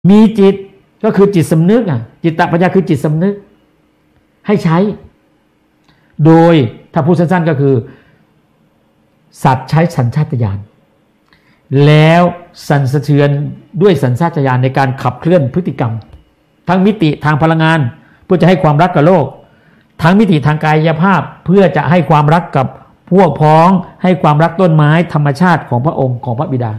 มีจิตก็คือจิตสำนึกจิตตปัญญาคือจิตสำนึกให้ใช้โดยถ้าพูดสั้นๆก็คือสัตว์ใช้สัญชาตญาณแล้วสั่นสะเทือนด้วยสัญชาตญาณในการขับเคลื่อนพฤติกรรมทั้งมิติทางพลังงานเพื่อจะให้ความรักกับโลกทั้งมิติทางกายภาพเพื่อจะให้ความรักกับพวกพ้องให้ความรักต้นไม้ธรรมชาติของพระองค์ของพระบิดา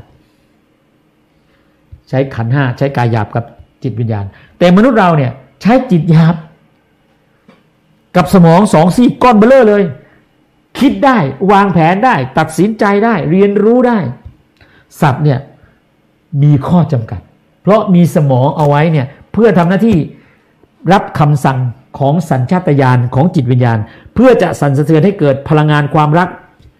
ใช้ขันธ์ห้าใช้กายหยาบกับจิตวิญญาณแต่มนุษย์เราเนี่ยใช้จิตหยาบกับสมองสองซี่ก้อนเบ้อเร่อเลยคิดได้วางแผนได้ตัดสินใจได้เรียนรู้ได้สัตว์เนี่ยมีข้อจำกัดเพราะมีสมองเอาไว้เนี่ยเพื่อทำหน้าที่รับคำสั่งของสัญชาตญาณของจิตวิญญาณเพื่อจะสั่นสะเทือนให้เกิดพลังงานความรัก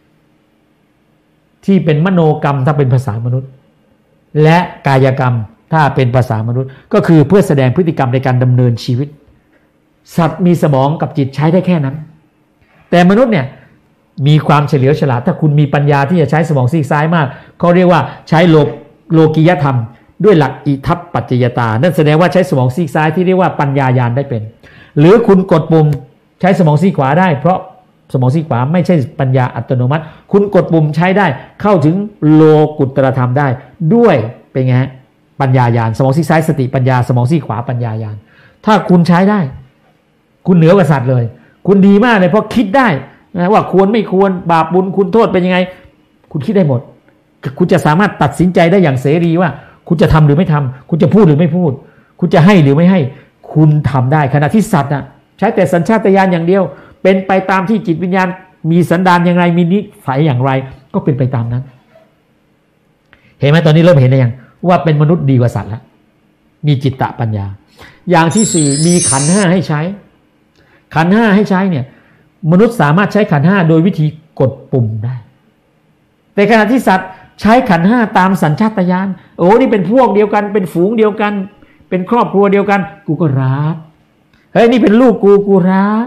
ที่เป็นมโนกรรมถ้าเป็นภาษามนุษย์และกายกรรมถ้าเป็นภาษามนุษย์ก็คือเพื่อแสดงพฤติกรรมในการดำเนินชีวิตสัตว์มีสมองกับจิตใช้ได้แค่นั้นแต่มนุษย์เนี่ยมีความเฉลียวฉลาดถ้าคุณมีปัญญาที่จะใช้สมองซีกซ้ายมากเขาเรียกว่าใช้โลกิยธรรมด้วยหลักอิทัปปัจจยตานั่นแสดงว่าใช้สมองซีกซ้ายที่เรียกว่าปัญญาญาณได้เป็นหรือคุณกดปุ่มใช้สมองซีกขวาได้เพราะสมองซีกขวาไม่ใช่ปัญญาอัตโนมัติคุณกดปุ่มใช้ได้เข้าถึงโลกุตตรธรรมได้ด้วยเป็นไงฮะปัญญาญาณสมองซีกซ้ายสติปัญญาสมองซีกขวาปัญญาญาณถ้าคุณใช้ได้คุณเหนือกว่าสัตว์เลยคุณดีมากเลยเพราะคิดได้นะว่าควรไม่ควรบาปบุญคุณโทษเป็นยังไงคุณคิดได้หมดคุณจะสามารถตัดสินใจได้อย่างเสรีว่าคุณจะทำหรือไม่ทำคุณจะพูดหรือไม่พูดคุณจะให้หรือไม่ให้คุณทำได้ขณะที่สัตว์ใช้แต่สัญชาตญาณอย่างเดียวเป็นไปตามที่จิตวิญญาณมีสันดานอย่างไรมีนิสัยอย่างไรก็เป็นไปตามนั้นเห็นไหมตอนนี้เริ่มเห็นได้ยังว่าเป็นมนุษย์ดีกว่าสัตว์แล้วมีจิตตปัญญาอย่างที่สี่มีขันธ์ห้าให้ใช้ขันธ์ห้าให้ใช้เนี่ยมนุษย์สามารถใช้ขันธ์ห้าโดยวิธีกดปุ่มได้แต่ขณะที่สัตว์ใช้ขันธ์ห้าตามสัญชาตญาณโอ้นี่เป็นพวกเดียวกันเป็นฝูงเดียวกันเป็นครอบครัวเดียวกันกูก็รักเฮ้ยนี่เป็นลูกกูรัก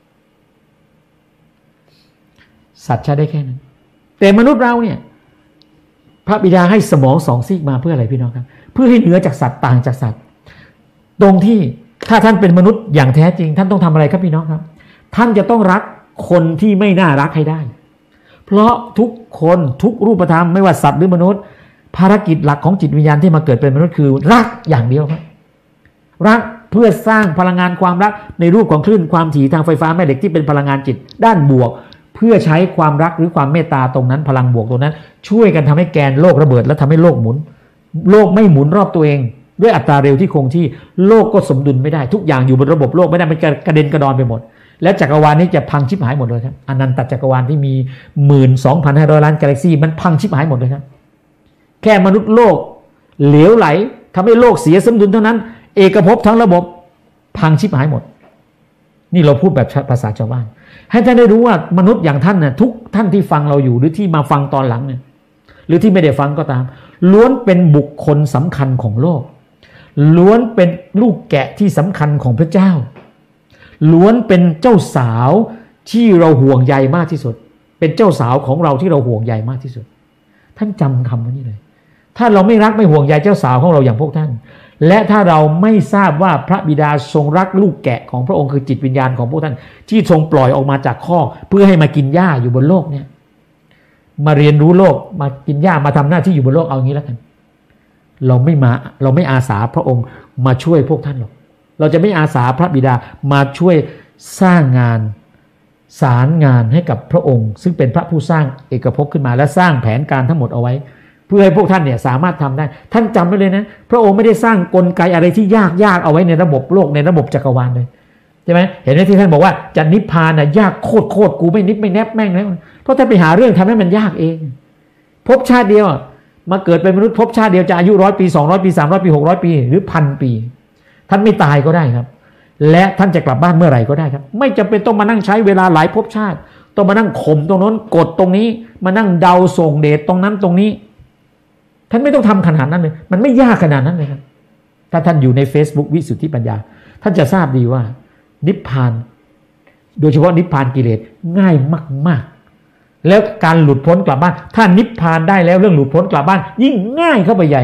สัตว์ใช้ได้แค่นั้นแต่มนุษย์เราเนี่ยพระบิดาให้สมองสองซีกมาเพื่ออะไรพี่น้องครับเพื่อให้เหนือจากสัตว์ต่างจากสัตว์ตรงที่ถ้าท่านเป็นมนุษย์อย่างแท้จริงท่านต้องทำอะไรครับพี่น้องครับท่านจะต้องรักคนที่ไม่น่ารักให้ได้เพราะทุกคนทุกรูปธรรมไม่ว่าสัตว์หรือมนุษย์ภารกิจหลักของจิตวิญญาณที่มาเกิดเป็นมนุษย์คือรักอย่างเดียวครับรักเพื่อสร้างพลังงานความรักในรูปของคลื่นความถี่ทางไฟฟ้าแม่เหล็กที่เป็นพลังงานจิตด้านบวกเพื่อใช้ความรักหรือความเมตตาตรงนั้นพลังบวกตรงนั้นช่วยกันทำให้แกนโลกระเบิดและทำให้โลกหมุนโลกไม่หมุนรอบตัวเองด้วยอัตราเร็วที่คงที่โลกก็สมดุลไม่ได้ทุกอย่างอยู่บนระบบโลกไม่ได้มันกระเด็นกระดอนไปหมดและจักรวาลนี้จะพังชิบหายหมดเลยครับอนันตจักรวาลที่มี 12,500 ล้านกาแล็กซี่มันพังชิบหายหมดเลยครับแค่มนุษย์โลกเหลวไหลทำให้โลกเสียสมดุลเท่านั้นเอกภพทั้งระบบพังชิบหายหมดนี่เราพูดแบบภาษาชาวบ้านให้ท่านได้รู้ว่ามนุษย์อย่างท่านน่ะทุกท่านที่ฟังเราอยู่หรือที่มาฟังตอนหลังเนี่ยหรือที่ไม่ได้ฟังก็ตามล้วนเป็นบุคคลสำคัญของโลกล้วนเป็นลูกแกะที่สำคัญของพระเจ้าล้วนเป็นเจ้าสาวที่เราห่วงใยมากที่สุดเป็นเจ้าสาวของเราที่เราห่วงใยมากที่สุดท่านจำคำนี้เลยถ้าเราไม่รักไม่ห่วงใยเจ้าสาวของเราอย่างพวกท่านและถ้าเราไม่ทราบว่าพระบิดาทรงรักลูกแกะของพระองค์คือจิตวิญญาณของพวกท่านที่ทรงปล่อยออกมาจากคอกเพื่อให้มากินหญ้าอยู่บนโลกเนี่ยมาเรียนรู้โลกมากินหญ้ามาทำหน้าที่อยู่บนโลกเอางี้แล้วกันเราไม่อาสาพระองค์มาช่วยพวกท่านหรอกเราจะไม่อาสาพระบิดามาช่วยสร้างงานสารงานให้กับพระองค์ซึ่งเป็นพระผู้สร้างเอกภพขึ้นมาและสร้างแผนการทั้งหมดเอาไว้เพื่อให้พวกท่านเนี่ยสามารถทำได้ท่านจำไว้เลยนะพระองค์ไม่ได้สร้างกลไกอะไรที่ยากเอาไว้ในระบบโลกในระบบจักรวาลเลยใช่ไหมเห็นไหมที่ท่านบอกว่าจะนิพพานยากโคตรกูไม่นิพไม่แนบแม่งแล้วเพราะท่านไปหาเรื่องทำให้มันยากเองภพชาติเดียวมาเกิดเป็นมนุษย์ภพชาติเดียวจะอายุ100 ปี200 ปี300 ปี600 ปีหรือ1,000 ปีท่านไม่ตายก็ได้ครับและท่านจะกลับบ้านเมื่อไหร่ก็ได้ครับไม่จำเป็นต้องมานั่งใช้เวลาหลายภพชาติต้องมานั่งข่มตรงนั้นกดตรงนี้มานั่งเดาส่งเดชตรงนั้นตรงนี้ท่านไม่ต้องทำขนาดนั้นเลยมันไม่ยากขนาดนั้นเลยครับถ้าท่านอยู่ใน Facebook วิสุทธิปัญญาท่านจะทราบดีว่านิพพานโดยเฉพาะนิพพานกิเลสง่ายมากๆแล้วการหลุดพ้นกลับบ้านถ้านิพพานได้แล้วเรื่องหลุดพ้นกลับบ้านยิ่งง่ายเข้าไปใหญ่ครับ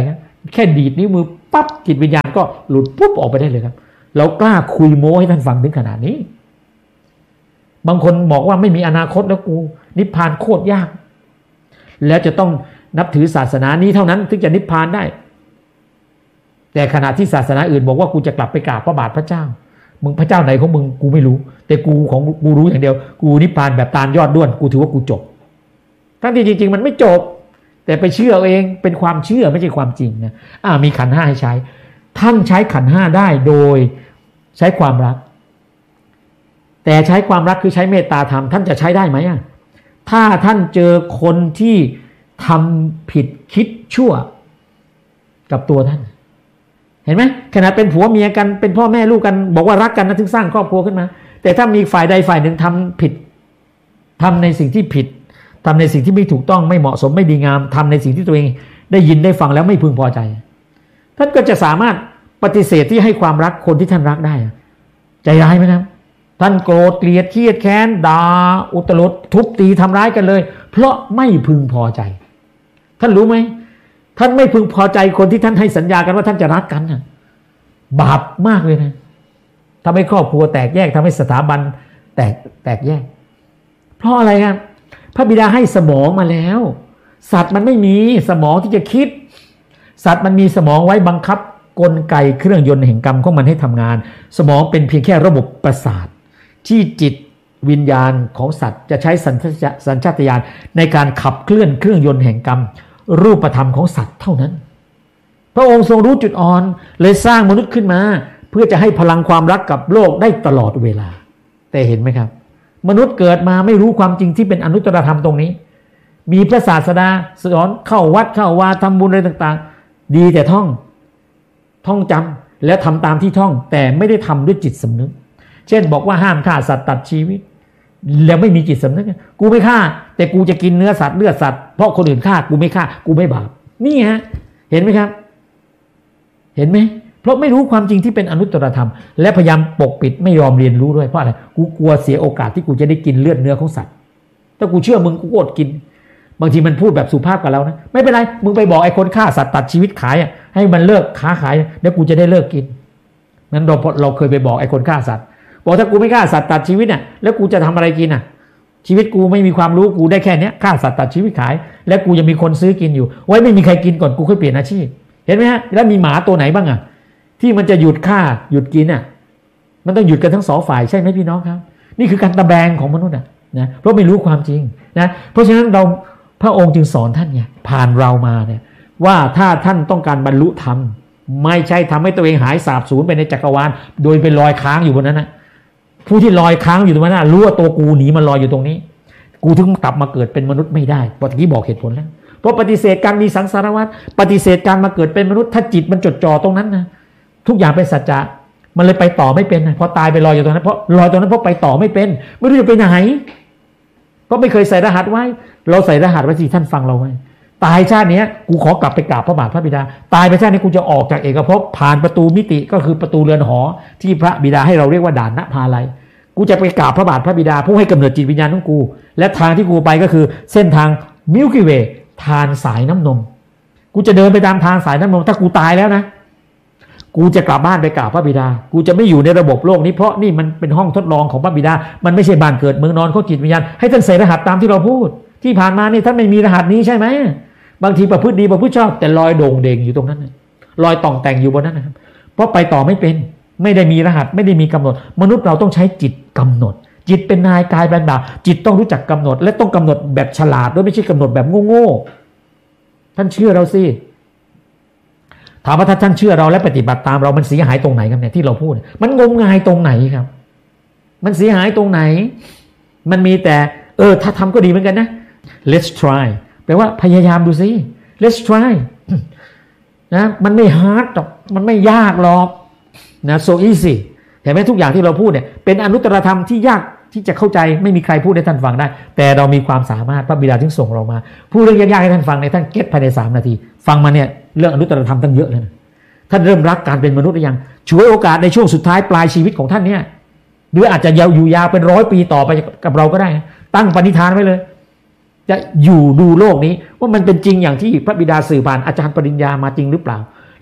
แค่ดีดนิ้วมือปั๊บจิตวิญญาณก็หลุดปุ๊บออกไปได้เลยครับเรากล้าคุยโม้ให้ท่านฟังถึงขนาดนี้บางคนบอกว่าไม่มีอนาคตแล้วกูนิพพานโคตรยากแล้วจะต้องนับถือศาสนานี้เท่านั้นถึงจะนิพพานได้แต่ขณะที่ศาสนาอื่นบอกว่ากูจะกลับไปกราบพระบาทพระเจ้ามึงพระเจ้าไหนของมึงกูไม่รู้แต่กูของกูรู้อย่างเดียวกูนิพพานแบบตาลยอดด้วนกูถือว่ากูจบทั้งที่จริงๆมันไม่จบแต่ไปเชื่อเองเป็นความเชื่อไม่ใช่ความจริงนะมีขันธ์ห้าให้ใช้ท่านใช้ขันธ์ห้าได้โดยใช้ความรักแต่ใช้ความรักคือใช้เมตตาธรรมท่านจะใช้ได้ไหมถ้าท่านเจอคนที่ทำผิดคิดชั่วกับตัวท่านเห็นไหมขณะเป็นผัวเมียกันเป็นพ่อแม่ลูกกันบอกว่ารักกันนะถึงสร้างครอบครัวขึ้นมาแต่ถ้ามีฝ่ายใดฝ่ายหนึ่งทำผิดทำในสิ่งที่ผิดทำในสิ่งที่ไม่ถูกต้องไม่เหมาะสมไม่ดีงามทำในสิ่งที่ตัวเองได้ยินได้ฟังแล้วไม่พึงพอใจท่านก็จะสามารถปฏิเสธที่ให้ความรักคนที่ท่านรักได้ใจร้ายไหมครับท่านโกรธเกลียดเครียดแค้นด่าอุตลุดทุบตีทำร้ายกันเลยเพราะไม่พึงพอใจท่านรู้ไหมท่านไม่พึงพอใจคนที่ท่านให้สัญญากันว่าท่านจะรักกันนะบาปมากเลยนะทำให้ครอบครัวแตกแยกทำให้สถาบันแตกแยกเพราะอะไรครับพระบิดาให้สมองมาแล้วสัตว์มันไม่มีสมองที่จะคิดสัตว์มันมีสมองไว้บังคับกลไกเครื่องยนต์แห่งกรรมของมันให้ทำงานสมองเป็นเพียงแค่ระบบประสาทที่จิตวิญญาณของสัตว์จะใช้สัญชาตญาณในการขับเคลื่อนเครื่องยนต์แห่งกรรมรูปธรรมของสัตว์เท่านั้นพระองค์ทรงรู้จุดอ่อนเลยสร้างมนุษย์ขึ้นมาเพื่อจะให้พลังความรักกับโลกได้ตลอดเวลาแต่เห็นไหมครับมนุษย์เกิดมาไม่รู้ความจริงที่เป็นอนุตตรธรรมตรงนี้มีพระศาสดาสอนเข้าวัดเข้าวาทำบุญอะไรต่างๆดีแต่ท่องจำแล้วทำตามที่ท่องแต่ไม่ได้ทำด้วยจิตสำนึกเช่นบอกว่าห้ามฆ่าสัตว์ตัดชีวิตแล้วไม่มีจิตสำนึกกูไม่ฆ่าแต่กูจะกินเนื้อสัตว์เลือดสัตว์เพราะคนอื่นฆ่ากูไม่ฆ่ากูไม่บาปนี่ฮะเห็นไหมครับเห็นไหมเพราะไม่รู้ความจริงที่เป็นอนุตตรธรรมและพยายามปกปิดไม่ยอมเรียนรู้ด้วยเพราะอะไรกูกลัวเสียโอกาสที่กูจะได้กินเลือดเนื้อของสัตว์ถ้ากูเชื่อมึงกูอดกินบางทีมันพูดแบบสุภาพกับเรานะไม่เป็นไรมึงไปบอกไอ้คนฆ่าสัตว์ตัดชีวิตขายให้มันเลิกค้าขายแล้วกูจะได้เลิกกินนั้นเราเคยไปบอกไอ้คนฆ่าสัตว์บอกถ้ากูไม่ฆ่าสัตว์ตัดชีวิตแล้วกูจะทำอะไรกินชีวิตกูไม่มีความรู้กูได้แค่นี้ฆ่าสัตว์ตัดชีวิตขายแล้วกูจะมีคนซื้อกินอยู่ไว้ไม่มีใครกินก่อนกูค่อยเปลี่ยนอาชีพเห็นไหมฮะแล้วมีหมาตัวไหนบ้างที่มันจะหยุดฆ่าหยุดกินมันต้องหยุดกันทั้งสองฝ่ายใช่ไหมพี่น้องครับนี่คือการตะแบงของมนุษย์นะเพราะไม่รู้ความจริงนะเพราะฉะนั้นพระองค์จึงสอนท่านไงผ่านเรามาเนี่ยว่าถ้าท่านต้องการบรรลุธรรมไม่ใช่ทำให้ตัวเองหายสาบสูญไปในจักรวาลโดยไปลอยค้างอยู่บนนั้นผู้ที่ลอยค้างอยู่ตรงนั้นรู้ว่าตัวกูหนีมันลอยอยู่ตรงนี้กูถึงกลับมาเกิดเป็นมนุษย์ไม่ได้เพราะที่บอกเหตุผลแล้วเพราะปฏิเสธการมีสังสารวัฏปฏิเสธการมาเกิดเป็นมนุษย์ถ้าจิตมันจดจ่อตรงนั้นนะทุกอย่างเป็นสัจจะมันเลยไปต่อไม่เป็นพอตายไปลอยอยู่ตรงนั้นเพราะลอยตรงนั้นเพราะไปต่อไม่เป็นไม่รู้จะไปไหนเพราะไม่เคยใส่รหัสไว้เราใส่รหัสไว้สิท่านฟังเราไว้ตายชาตินี้กูขอกลับไปกราบพระบาทพระบิดาตายไปชาตินี้กูจะออกจากเอกภพผ่านประตูมิติก็คือประตูเรือนหอที่พระบิดาให้เราเรียกว่าด่านณภาลัยกูจะไปกราบพระบาทพระบิดาผู้ให้กำเนิดจิตวิญญาณของกูและทางที่กูไปก็คือเส้นทางมิลกี้เวย์ทานสายน้ำนมกูจะเดินไปตามทางสายน้ำนมถ้ากูตายแล้วนะกูจะกลับบ้านไปกราบพระบิดากูจะไม่อยู่ในระบบโลกนี้เพราะนี่มันเป็นห้องทดลองของพระบิดามันไม่ใช่บ้านเกิดเมืองนอนของจิตวิญญาณให้ท่านใส่รหัสตามที่เราพูดที่ผ่านมานี่ท่านไม่มีรหัสนี้ใช่ไหมบางทีประพฤติดีประพฤติชอบแต่ลอยโด่งเด่งอยู่ตรงนั้นลอยต่องแต่งอยู่บนนั้นนะครับเพราะไปต่อไม่เป็นไม่ได้มีรหัสไม่ได้มีกำหนดมนุษย์เราต้องใช้จิตกำหนดจิตเป็นนายกายเป็นบ่าวจิตต้องรู้จักกำหนดและต้องกำหนดแบบฉลาดด้วยไม่ใช่กำหนดแบบโง่ๆท่านเชื่อเราสิถามว่าถ้าท่านเชื่อเราและปฏิบัติตามเรามันเสียหายตรงไหนครับเนี่ยที่เราพูดมันงมงายตรงไหนครับมันเสียหายตรงไหนมันมีแต่ถ้าทำก็ดีเหมือนกันนะ let's try แปลว่าพยายามดูสิ let's try นะมันไม่ hard หรอกมันไม่ยากหรอกนะ so easy เห็นไหมทุกอย่างที่เราพูดเนี่ยเป็นอนุตตรธรรมที่ยากที่จะเข้าใจไม่มีใครพูดให้ท่านฟังได้แต่เรามีความสามารถพระบิดาจึงส่งเรามาพูดเรื่องยากๆให้ท่านฟังในท่านเก็ตภายใน3 นาทีฟังมาเนี่ยเรื่องอนุตตรธรรมตั้งเยอะเลยนะท่านเริ่มรักการเป็นมนุษย์หรือยังช่วยโอกาสในช่วงสุดท้ายปลายชีวิตของท่านเนี่ยหรืออาจจะอยู่ยาวเป็น100 ปีต่อไปกับเราก็ได้ตั้งปณิธานไว้เลยจะอยู่ดูโลกนี้ว่ามันเป็นจริงอย่างที่พระบิดาสื่อผ่านอาจารย์ปริญญามาจริงหรือเปล่า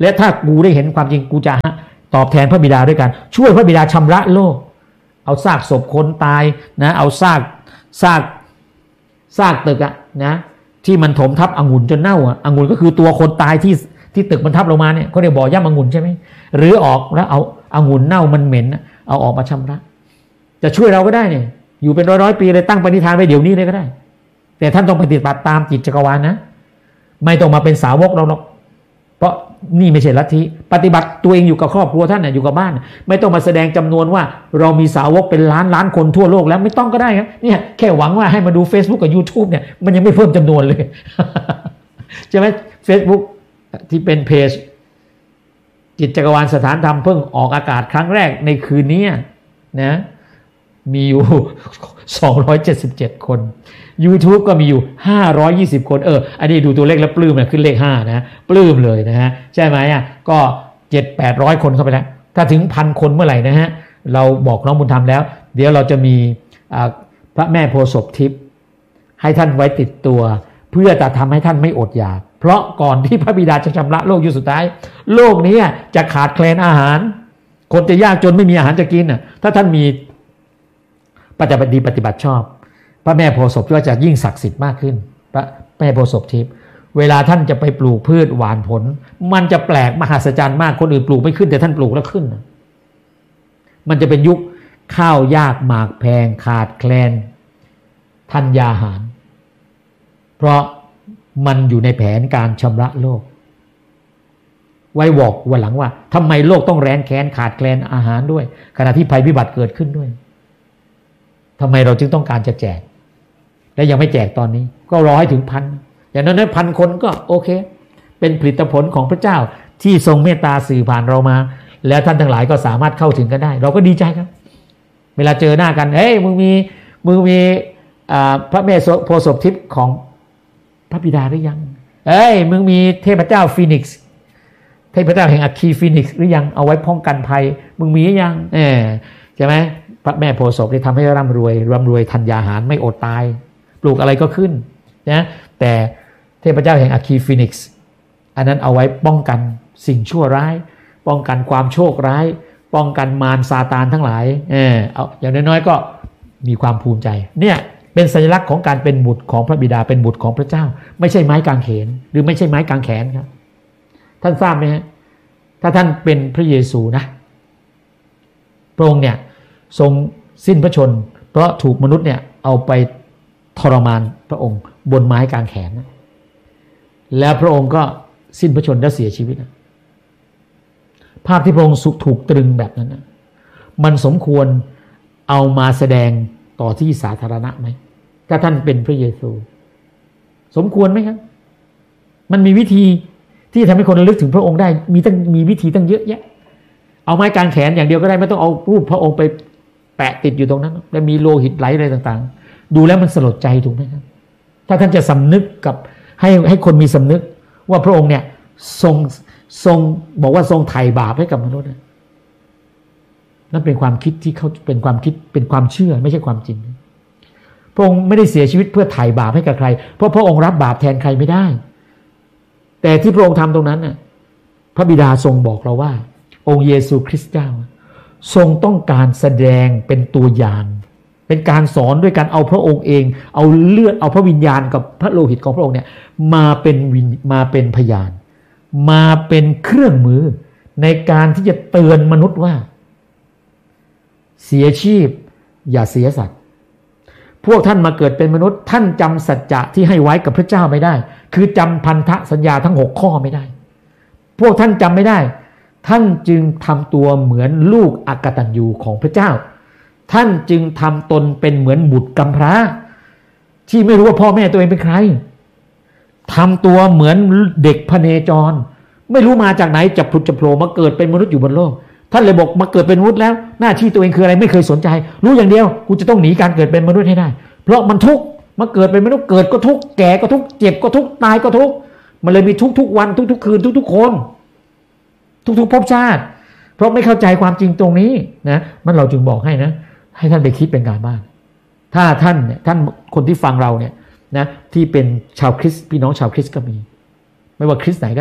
และถ้ากูได้เห็นความจริงกูจะตอบแทนพระบิดาด้วยกันช่วยพระบิดาชำระโลกเอาซากศพคนตายนะเอาซากตึกอะนะที่มันถมทับองุ่นจนเน่าอะองุ่นก็คือตัวคนตายที่ตึกมันทับลงมาเนี่ยเขาเรียกบ่อย่ำองุ่นใช่ไหมหรือออกแล้วเอาองุ่นเน่ามันเหม็นเอาออกมาชำระจะช่วยเราก็ได้เนี่ยอยู่เป็นร้อยปีเลยตั้งปณิธานไว้เดี๋ยวนี้เลยก็ได้แต่ท่านต้องปฏิบัติตามจิตจักรวาลนะไม่ต้องมาเป็นสาวกเราหรอกเพราะนี่ไม่ใช่ลัทธิปฏิบัติตัวเองอยู่กับครอบครัวท่านอยู่กับบ้านไม่ต้องมาแสดงจำนวนว่าเรามีสาวกเป็นล้านคนทั่วโลกแล้วไม่ต้องก็ได้ครับเนี่ยแค่หวังว่าให้มาดู Facebook กับ YouTube เนี่ยมันยังไม่เพิ่มจำนวนเลย ใช่ไหม Facebook ที่เป็นเพจจิตจักรวาลสถานธรรมเพิ่งออกอากาศครั้งแรกในคืนนี้นะมีอยู่277 คน YouTube ก็มีอยู่520 คนอันนี้ดูตัวเลขแล้วปลื้มนะขึ้นเลข5นะปลื้มเลยนะฮะใช่ไหมก็ 700-800 คนเข้าไปแล้วถ้าถึง 1,000 คนเมื่อไหร่นะฮะเราบอกน้องบุญธรรมแล้วเดี๋ยวเราจะมีพระแม่โพธิ์ศพทิพย์ให้ท่านไว้ติดตัวเพื่อจะทำให้ท่านไม่อดอยากเพราะก่อนที่พระบิดาจะชำระโลกอยู่สุดท้ายโลกนี้จะขาดแคลนอาหารคนจะยากจนไม่มีอาหารจะกินถ้าท่านมีปฏิบัติดีปฏิบัติชอบพระแม่โพธิ์ศพก็จะยิ่งศักดิ์สิทธิ์มากขึ้นพระแม่โพธิ์ศพทิพย์เวลาท่านจะไปปลูกพืชหว่านผลมันจะแปลกมหัศจรรย์มากคนอื่นปลูกไม่ขึ้นแต่ท่านปลูกแล้วขึ้นมันจะเป็นยุคข้าวยากหมากแพงขาดแคลนธัญญาหารเพราะมันอยู่ในแผนการชำระโลกไว้บอกวันหลังว่าทำไมโลกต้องแร้นแค้นขาดแคลนอาหารด้วยขณะที่ภัยพิบัติเกิดขึ้นด้วยทำไมเราจึงต้องการจะแจกและยังไม่แจกตอนนี้ก็รอให้ถึง 1,000 อย่างนั้น1,000 คนก็โอเคเป็นผลิตผลของพระเจ้าที่ทรงเมตตาสื่อผ่านเรามาแล้วท่านทั้งหลายก็สามารถเข้าถึงกันได้เราก็ดีใจครับเวลาเจอหน้ากันเฮ้ยมึงมีพระแม่โพธิ์ศพทิพย์ของพระบิดาหรือยังเอ้ยมึงมีเทพเจ้าฟีนิกซ์เทพเจ้าแห่งอัคคีฟีนิกซ์หรือยังเอาไว้ป้องกันภัยมึงมีหรือยังใช่ไหมพระแม่โพธิ์ศพได้ทำให้ร่ำรวยธัญญาหารไม่อดตายปลูกอะไรก็ขึ้นนะแต่เทพเจ้าแห่งอัคคีฟีนิกซ์อันนั้นเอาไว้ป้องกันสิ่งชั่วร้ายป้องกันความโชคร้ายป้องกันมารซาตานทั้งหลายเอาอย่างน้อยๆก็มีความภูมิใจเนี่ยเป็นสัญลักษณ์ของการเป็นบุตรของพระบิดาเป็นบุตรของพระเจ้าไม่ใช่ไม้กางเขนหรือไม่ใช่ไม้กางแขนครับท่านทราบไหมฮะถ้าท่านเป็นพระเยซูนะพระองค์เนี่ยทรงสิ้นพระชนเพราะถูกมนุษย์เนี่ยเอาไปทรมานพระองค์บนไม้กางแขนแล้วพระองค์ก็สิ้นพระชนและเสียชีวิตภาพที่พระองค์ถูกตรึงแบบนั้นมันสมควรเอามาแสดงต่อที่สาธารณะไหมถ้าท่านเป็นพระเยซูสมควรไหมครับมันมีวิธีที่ทำให้คนระลึกถึงพระองค์ได้มีวิธีตั้งเยอะแยะเอาไม้กางแขนอย่างเดียวก็ได้ไม่ต้องเอารูปพระองค์ไปแปะติดอยู่ตรงนั้นแล้วมีโลหิตไหลอะไรต่างๆดูแล้วมันสลดใจถูกไหมครับถ้าท่านจะสำนึกกับให้คนมีสำนึกว่าพระองค์เนี่ยทรงบอกว่าทรงไถ่บาปให้กับมนุษย์นั่นเป็นความคิดที่เขาเป็นความคิดเป็นความเชื่อไม่ใช่ความจริงพระองค์ไม่ได้เสียชีวิตเพื่อไถ่บาปให้กับใครเพราะพระองค์รับบาปแทนใครไม่ได้แต่ที่พระองค์ทำตรงนั้นน่ะพระบิดาทรงบอกเราว่าองค์เยซูคริสต์เจ้าทรงต้องการแสดงเป็นตัวอย่างเป็นการสอนด้วยการเอาพระองค์เองเอาเลือดเอาพระวิญญาณกับพระโลหิตของพระองค์เนี่ยมาเป็นพยานมาเป็นเครื่องมือในการที่จะเตือนมนุษย์ว่าเสียชีพอย่าเสียสัตว์พวกท่านมาเกิดเป็นมนุษย์ท่านจำสัจจะที่ให้ไว้กับพระเจ้าไม่ได้คือจำพันธสัญญาทั้ง6ข้อไม่ได้พวกท่านจำไม่ได้ท่านจึงทำตัวเหมือนลูกอกตัญญูของพระเจ้าท่านจึงทำตนเป็นเหมือนบุตรกำพร้าที่ไม่รู้ว่าพ่อแม่ตัวเองเป็นใครทำตัวเหมือนเด็กพเนจรไม่รู้มาจากไหนจะผุดจะโผล่มาเกิดเป็นมนุษย์อยู่บนโลกท่านเลยบอกมาเกิดเป็นมนุษย์แล้วหน้าที่ตัวเองคืออะไรไม่เคยสนใจรู้อย่างเดียวกูจะต้องหนีการเกิดเป็นมนุษย์ให้ได้เพราะมันทุกข์มาเกิดเป็นมนุษย์เกิดก็ทุกข์แก่ก็ทุกข์เจ็บก็ทุกข์ตายก็ทุกข์มันเลยมีทุกวันทุกคืนทุกคนทุกภพชาติเพราะไม่เข้าใจความจริงตรงนี้นะมันเราจึงบอกให้นะให้ท่านไปคิดเป็นการบ้านถ้าท่านเนี่ยท่านคนที่ฟังเราเนี่ยนะที่เป็นชาวคริสต์พี่น้องชาวคริสต์ก็มีไม่ว่าคริสต์ไหนก็ตาม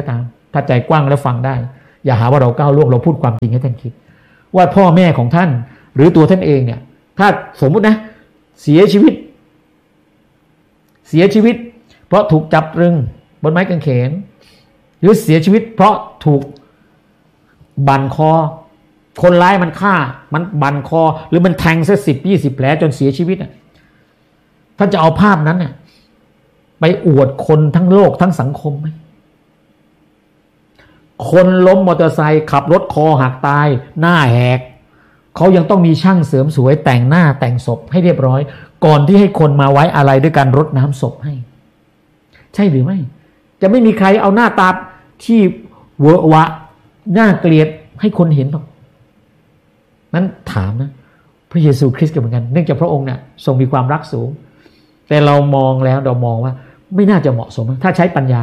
ถ้าใจกว้างแล้วฟังได้อย่าหาว่าเราก้าวล่วงเราพูดความจริงให้ท่านคิดว่าพ่อแม่ของท่านหรือตัวท่านเองเนี่ยถ้าสมมุตินะเสียชีวิตเพราะถูกจับตรึงบนไม้กางเขนหรือเสียชีวิตเพราะถูกบั่นคอคนร้ายมันฆ่ามันบั่นคอหรือมันแทงซะ10-20 แผลจนเสียชีวิตท่านจะเอาภาพนั้นเนี่ยไปอวดคนทั้งโลกทั้งสังคมไหมคนล้มมอเตอร์ไซค์ขับรถคอหักตายหน้าแหกเขายังต้องมีช่างเสริมสวยแต่งหน้าแต่งศพให้เรียบร้อยก่อนที่ให้คนมาไว้อาลัยด้วยการรดน้ำศพให้ใช่หรือไม่จะไม่มีใครเอาหน้าตาที่เวอะวะน่าเกลียดให้คนเห็นหรอกนั้นถามนะพระเยซูคริสต์ก็เหมือนกันเนื่องจากพระองค์เนี่ยทรงมีความรักสูงแต่เรามองว่าไม่น่าจะเหมาะสมถ้าใช้ปัญญา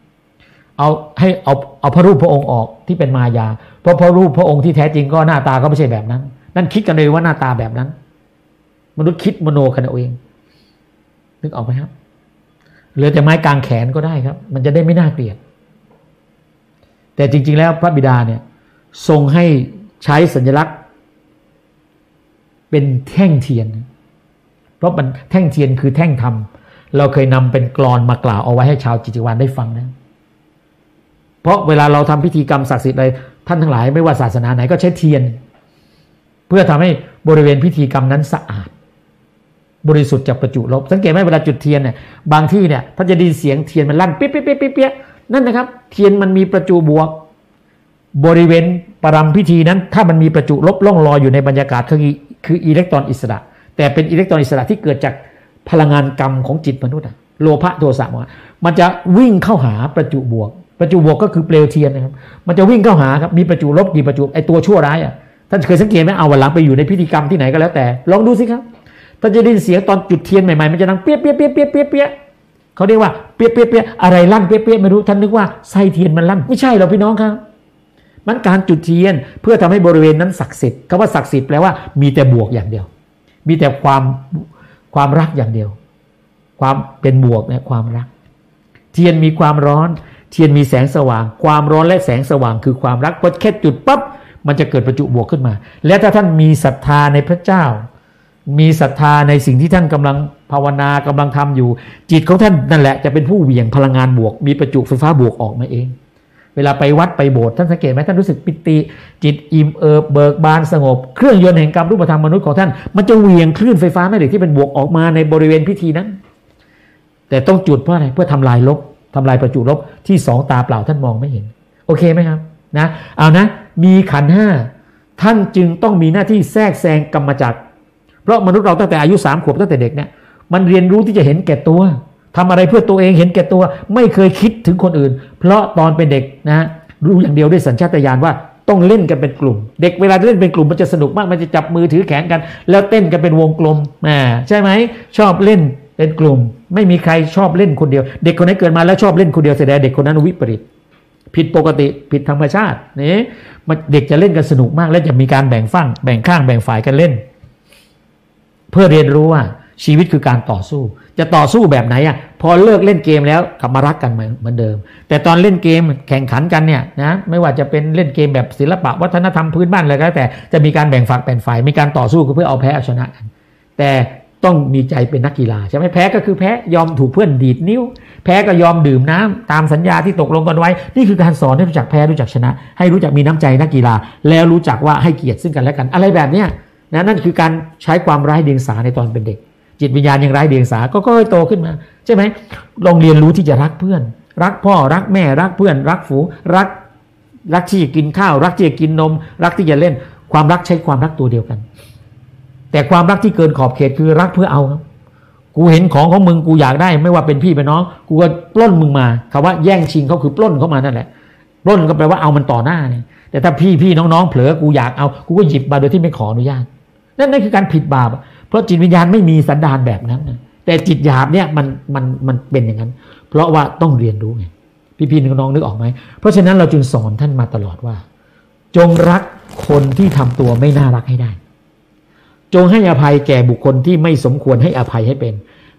เอาพระรูปพระองค์ออกที่เป็นมายาเพราะพระรูปพระองค์ที่แท้จริงก็หน้าตาก็ไม่ใช่แบบนั้นนั่นคิดกันเลยว่าหน้าตาแบบนั้นมนุษย์คิดมโนกันเอาเองนึกออกไหมครับเหลือแต่ไม้กางแขนก็ได้ครับมันจะได้ไม่น่าเกลียดแต่จริงๆแล้วพระบิดาเนี่ยทรงให้ใช้สัญลักษณ์เป็นแท่งเทียนเพราะมันแท่งเทียนคือแท่งธรรมเราเคยนำเป็นกลอนมากล่าวเอาไว้ให้ชาวจิตติวานได้ฟังนะเพราะเวลาเราทำพิธีกรรมศักดิ์สิทธิ์อะไรท่านทั้งหลายไม่ว่าศาสนาไหนก็ใช้เทียนเพื่อทำให้บริเวณพิธีกรรมนั้นสะอาดบริสุทธิ์จากประจุลบสังเกตไหมเวลาจุดเทียนเนี่ยบางที่เนี่ยท่านจะได้ยินเสียงเทียนมันลั่นเปี้ยเปี้ยเปี้ยเปี้ยนั่นนะครับเทียนมันมีประจุบวกบริเวณปรำพิธีนั้นถ้ามันมีประจุลบล่องลอยอยู่ในบรรยากาศคืออิเล็กตรอนอิสระแต่เป็นอิเล็กตรอนอิสระที่เกิดจากพลังงานกรรมของจิตมนุษย์โลภะโทสะโมหะมันจะวิ่งเข้าหาประจุบวกก็คือเปลวเทียนนะครับมันจะวิ่งเข้าหาครับมีประจุลบกี่ประจุไอตัวชั่วร้ายท่านเคยสังเกตไหมเอาวันหลังไปอยู่ในพิธีกรรมที่ไหนก็แล้วแต่ลองดูสิครับท่านจะได้ยินเสียงตอนจุดเทียนใหม่ๆมันจะดังเปี้ยเปี้ยเปี้ยเปี้ยเปี้ยเปี้ยเขาเรียกว่าเปี้ยเปี้ยเปี้ยอะไรลั่นเปี้ยเปี้ยไม่รู้ท่านนึกว่าไส้เทียนมันลั่นไม่ใช่หรอกพี่น้องครับมันการจุดเทียนเพื่อทำให้บริเวณนั้นศักดิ์สิทธิ์คำว่าศักดิ์สิทธิ์แปลว่ามีแต่บวกอย่างเดียวมีแต่ความรักอย่างเดียวความเป็นบวกเนี่ยความรักเทียนมีความร้อนเทียนมีแสงสว่างความร้อนและแสงสว่างคือความรักพอแค่จุดปั๊บมันจะเกิดประจุบวกขึ้นมาและถ้าท่านมีศรัทธาในพระเจ้ามีศรัทธาในสิ่งที่ท่านกำลังภาวนากำลังทำอยู่จิตของท่านนั่นแหละจะเป็นผู้เหวี่ยงพลังงานบวกมีประจุไฟฟ้าบวกออกมาเองเวลาไปวัดไปโบสถ์ท่านสังเกตไหมท่านรู้สึกปิติจิตอิ่มเอิบเบิกบานสงบเครื่องยนต์แห่งกรรมรูปธรรมมนุษย์ของท่านมันจะเหวี่ยงคลื่นไฟฟ้าแม่เหล็กที่เป็นบวกออกมาในบริเวณพิธีนั้นแต่ต้องจุดเพราะอะไรเพื่อทำลายประจุลบที่สองตาเปล่าท่านมองไม่เห็นโอเคไหมครับนะเอานะมีขันธ์ห้าท่านจึงต้องมีหน้าที่แทรกแซงกรรมจักรเพราะมนุษย์เราตั้งแต่อายุ3 ขวบตั้งแต่เด็กเนี่ยมันเรียนรู้ที่จะเห็นแก่ตัวทำอะไรเพื่อตัวเองเห็นแก่ตัวไม่เคยคิดถึงคนอื่นเพราะตอนเป็นเด็กนะรู้อย่างเดียวด้วยสัญชาตญาณว่าต้องเล่นกันเป็นกลุ่มเด็กเวลาเล่นเป็นกลุ่มมันจะสนุกมากมันจะจับมือถือแขนกันแล้วเต้นกันเป็นวงกลมใช่ไหมชอบเล่นเป็นกลุ่มไม่มีใครชอบเล่นคนเดียวเด็กคนไหนเกิดมาแล้วชอบเล่นคนเดียวแสดงเด็กคนนั้นวิปริตผิดปกติผิดธรรมชาตินี่เด็กจะเล่นกันสนุกมากและจะมีการแบ่งฝั่งแบ่งข้างแบ่งฝ่ายกันเล่นเพื่อเรียนรู้ว่าชีวิตคือการต่อสู้จะต่อสู้แบบไหนพอเลิกเล่นเกมแล้วกลับมารักกันเหมือนเดิมแต่ตอนเล่นเกมแข่งขันกันเนี่ยนะไม่ว่าจะเป็นเล่นเกมแบบศิลปะวัฒนธรรมพื้นบ้านอะไรก็แล้วแต่จะมีการแบ่งฝักแบ่งฝ่ายมีการต่อสู้เพื่อเอาแพ้เอาชนะกันแต่ต้องมีใจเป็นนักกีฬาใช่ไหมแพ้ก็คือแพ้ยอมถูกเพื่อนดีดนิ้วแพ้ก็ยอมดื่มน้ำตามสัญญาที่ตกลงกันไว้นี่คือการสอนให้รู้จักแพ้รู้จักชนะให้รู้จักมีน้ำใจนักกีฬาแล้วรู้จักว่าให้เกียรติซึ่งกันและกันอะไรแบบเนี้ยนะนั่นคือการใช้ความไร้เดียงสาในตอนเป็นเด็กจิตวิญญาณยังไร้เดียงสาก็โตขึ้นมาใช่ไหมลองเรียนรู้ที่จะรักเพื่อนรักพ่อรักแม่รักเพื่อนรักฝูงรักที่จะกินข้าวรักที่จะกินนมรักที่จะเล่นความรักใช้ความรักตัวเดียวกันแต่ความรักที่เกินขอบเขตคือรักเพื่อเอาครับกูเห็นของมึงกูอยากได้ไม่ว่าเป็นพี่เป็นน้องกูก็ปล้นมึงมาคำว่าแย่งชิงเขาคือปล้นเข้ามานั่นแหละปล้นก็แปลว่าเอามันต่อหน้าเนี่ยแต่ถ้าพี่น้องเผลอกูอยากเอากูก็หยิบมาโดยที่ไม่ขออนุญาตนั่นคือการผิดบาปเพราะจิตวิญญาณไม่มีสันดานแบบนั้นนะแต่จิตหยาบเนี่ยมันเป็นอย่างนั้นเพราะว่าต้องเรียนรู้ไงพี่น้องนึกออกไหมเพราะฉะนั้นเราจึงสอนท่านมาตลอดว่าจงรักคนที่ทำตัวไม่น่ารักให้ได้จงให้อภัยแก่บุคคลที่ไม่สมควรให้อภัยให้เป็น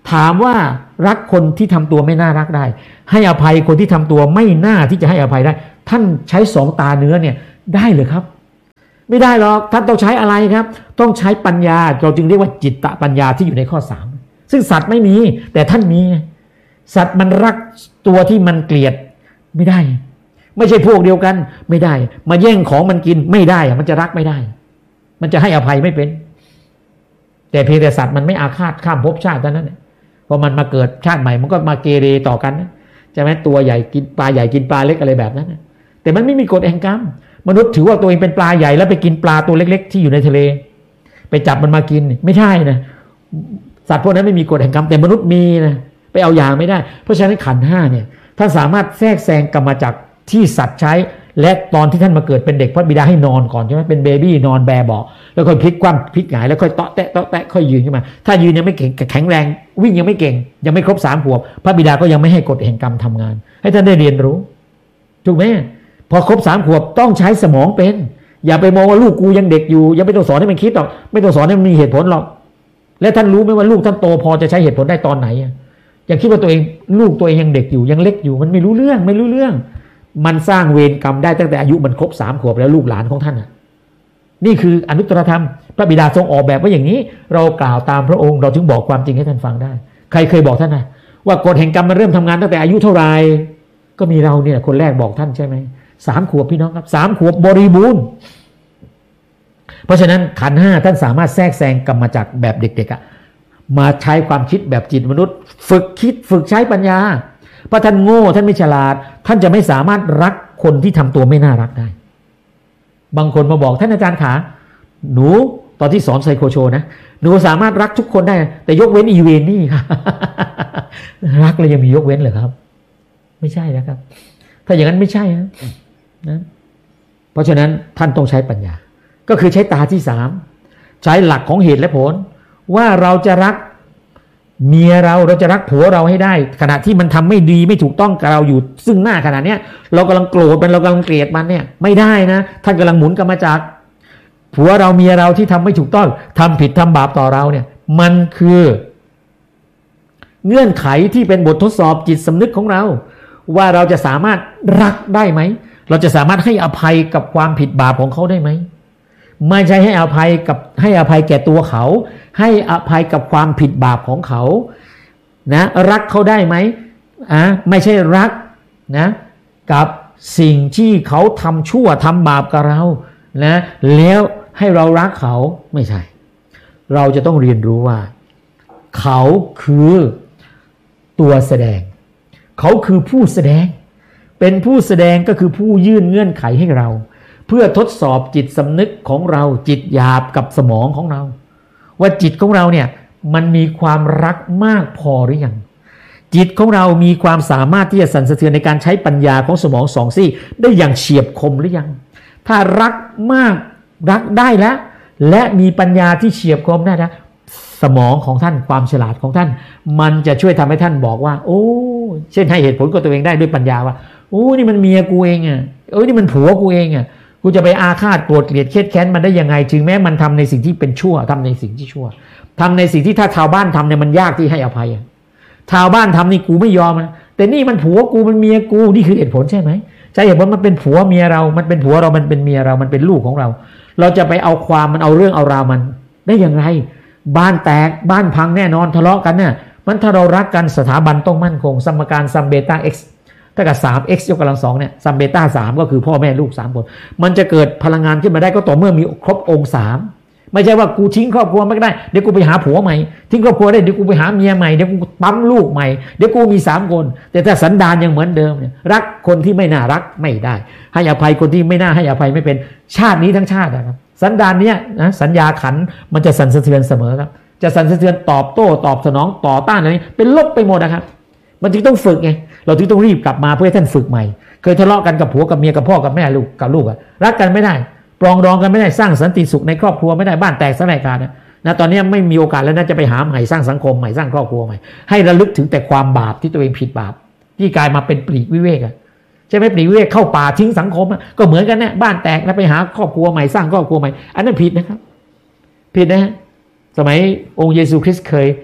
ถามว่ารักคนที่ทำตัวไม่น่ารักได้ให้อภัยคนที่ทำตัวไม่น่าที่จะให้อภัยได้ท่านใช้สองตาเนื้อเนี่ยได้หรือครับไม่ได้หรอกท่านต้องใช้อะไรครับต้องใช้ปัญญาเราจึงเรียกว่าจิตตปัญญาที่อยู่ในข้อ3ซึ่งสัตว์ไม่มีแต่ท่านมีสัตว์มันรักตัวที่มันเกลียดไม่ได้ไม่ใช่พวกเดียวกันไม่ได้มาแย่งของมันกินไม่ได้มันจะรักไม่ได้มันจะให้อภัยไม่เป็นแต่เพียงแต่สัตว์มันไม่อาฆาตข้ามภพชาติเท่านั้นพอมันมาเกิดชาติใหม่มันก็มาเกเรต่อกันใช่ไหมตัวใหญ่กินปลาใหญ่กินปลาเล็กอะไรแบบนั้นแต่มันไม่มีกฎแห่งกรรมมนุษย์ถือว่าตัวเองเป็นปลาใหญ่แล้วไปกินปลาตัวเล็กๆที่อยู่ในทะเลไปจับมันมากินไม่ใช่นะสัตว์พวกนั้นไม่มีกฎแห่งกรรมแต่มนุษย์มีนะไปเอาอย่างไม่ได้เพราะฉะนั้นขันธ์5เนี่ยท่านสามารถแทรกแซงกรรมจักรที่สัตว์ใช้และตอนที่ท่านมาเกิดเป็นเด็กพระบิดาให้นอนก่อนใช่ไหมเป็นเบบี้นอนแบเบาะแล้วค่อยพลิกคว่ำพลิกหงายแล้วค่อยเตาะแตะค่อยยืนขึ้นมาถ้ายืนยังไม่เก่งแข็งแรงวิ่งยังไม่เก่งยังไม่ครบ3 ขวบพระบิดาก็ยังไม่ให้กฎแห่งกรรมทำงานให้ท่านได้เรียนรู้ถูกไหมพอครบ3 ขวบต้องใช้สมองเป็นอย่าไปมองว่าลูกกูยังเด็กอยู่ยังไม่ต้องสอนให้มันคิดหรอกไม่ต้องสอนให้มันมีเหตุผลหรอกและท่านรู้ไหมว่าลูกท่านโตพอจะใช้เหตุผลได้ตอนไหนยังคิดว่าตัวเองลูกตัวเองยังเด็กอยู่ยังเล็กอยู่มันไม่รู้เรื่องมันสร้างเวรกรรมได้ตั้งแต่อายุมันครบ3 ขวบแล้วลูกหลานของท่านนี่คืออนุตตรธรรมพระบิดาทรงออกแบบไว้อย่างนี้เรากล่าวตามพระองค์เราจึงบอกความจริงให้ท่านฟังได้ใครเคยบอกท่านนะว่ากฎแห่งกรรมมันเริ่มทำงานตั้งแต่อายุเท่าไหร่ก็มีเราเนี่ยคนแรกบอกท่านใช่ไหม3 ขวบพี่น้องครับ3 ขวบบริบูรณ์เพราะฉะนั้นขันธ์5ท่านสามารถแทรกแซงกรรมจักรแบบเด็กๆมาใช้ความคิดแบบจิตมนุษย์ฝึกคิดฝึกใช้ปัญญาเพราะท่านโง่ท่านไม่ฉลาดท่านจะไม่สามารถรักคนที่ทำตัวไม่น่ารักได้บางคนมาบอกท่านอาจารย์ขาหนูตอนที่สอนไซโคโชนะหนูสามารถรักทุกคนได้แต่ยกเว้นอีเวนนี่ค่ะ รักเลยยังมียกเว้นเหรอครับไม่ใช่นะครับถ้าอย่างนั้นไม่ใช่นะเพราะฉะนั้นท่านต้องใช้ปัญญาก็คือใช้ตาที่3ใช้หลักของเหตุและผลว่าเราจะรักเมียเราจะรักผัวเราให้ได้ขณะที่มันทำไม่ดีไม่ถูกต้องกับเราอยู่ซึ่งหน้าขณะเนี้ยเรากำลังโกรธมันเรากำลังเกลียดมันเนี่ยไม่ได้นะท่านกำลังหมุนกรรมจักรผัวเราเมียเราที่ทำไม่ถูกต้องทำผิดทำบาปต่อเราเนี่ยมันคือเงื่อนไขที่เป็นบททดสอบจิตสำนึกของเราว่าเราจะสามารถรักได้ไหมเราจะสามารถให้อภัยกับความผิดบาปของเขาได้ไหมไม่ใช่ให้อภัยแก่ตัวเขาให้อภัยกับความผิดบาปของเขานะรักเขาได้ไหมไม่ใช่รักนะกับสิ่งที่เขาทำชั่วทำบาปกับเรานะแล้วให้เรารักเขาไม่ใช่เราจะต้องเรียนรู้ว่าเขาคือตัวแสดงเขาคือผู้แสดงเป็นผู้แสดงก็คือผู้ยื่นเงื่อนไขให้เราเพื่อทดสอบจิตสำนึกของเราจิตหยาบกับสมองของเราว่าจิตของเราเนี่ยมันมีความรักมากพอหรือยังจิตของเรามีความสามารถที่จะสั่นสะเทือนในการใช้ปัญญาของสมอง2 ซี่ได้อย่างเฉียบคมหรือยังถ้ารักมากรักได้แล้วและมีปัญญาที่เฉียบคมได้แล้วสมองของท่านความฉลาดของท่านมันจะช่วยทำให้ท่านบอกว่าโอ้เช่นให้เหตุผลกับตัวเองได้ด้วยปัญญาว่าโอ้นี่มันเมียกูเองนี่มันผัวกูเองกูจะไปอาฆาตโกรธเกลียดเครียดแค้นมันได้ยังไงถึงแม้มันทำในสิ่งที่เป็นชั่วทำในสิ่งที่ชั่วทำในสิ่งที่ถ้าชาวบ้านทำเนี่ยมันยากที่ให้อภัยชาวบ้านทำนี่กูไม่ยอมนะแต่นี่มันผัวกูมันเมียกูนี่คือเหตุผลใช่ไหมใช่เหตุผลมันเป็นผัวเมียเรามันเป็นผัวเรามันเป็นเมียเรามันเป็นลูกของเราเราจะไปเอาความมันเอาเรื่องเอาราวมันได้อย่างไรบ้านแตกบ้านพังแน่นอนทะเลาะกันเนี่ยมันถ้าเรารักกันสถาบันต้องมั่นคงสมการซัมเบต้า x ถ้ากับ 3x ยกกำลัง2เนี่ยซัมเบต้า3ก็คือพ่อแม่ลูก3คนมันจะเกิดพลังงานขึ้นมาได้ก็ต่อเมื่อมีครบองค์3ไม่ใช่ว่ากูทิ้งครอบครัวไม่ได้เดี๋ยวกูไปหาผัวใหม่ทิ้งครอบครัวได้เดี๋ยวกูไปหาเมียใหม่เดี๋ยวกูปั๊มลูกใหม่เดี๋ยวกูมี3คนแต่ถ้าสันดานยังเหมือนเดิมเนี่ยรักคนที่ไม่น่ารักไม่ได้ให้อภัยคนที่ไม่น่าให้อภัยไม่เป็นชาตินี้ทั้งชาตินะครับสันดานเนี้ยนะสัญญาขันมันจะสั่นสะเทือนเสมอครับจะสั่นสะเทือนตอบโต้ตอบสนองต่อต้านอะไรเป็นลบไปหมดนะครับมันจึงต้องฝึกไงเราจึงต้องรีบกลับมาเพื่อให้ท่านฝึกใหม่เคยทะเลาะกันกับผัวกับเมียกับพ่อกับแม่ลูกกับลูกรักกันไม่ได้ปรองดองกันไม่ได้สร้างสันติสุขในครอบครัวไม่ได้บ้านแตกสลายขาดนะตอนนี้ไม่มีโอกาสแล้วนะจะไปหาใหม่สร้างสังคมใหม่สร้างครอบครัวใหม่ให้ระลึกถึงแต่ความบาปที่ตัวเองผิดบาปที่กลายมาเป็นปลีกวิเวกใช่ไหมปลีกวิเวกเข้าป่าทิ้งสังคมก็เหมือนกันเนี่ยบ้านแตกแล้วไปหาครอบครัวใหม่สร้างครอบครัวใหม่อันนั้นผิดนะครับผิดนะฮะสมัยองค์เยซูคริสต์เคย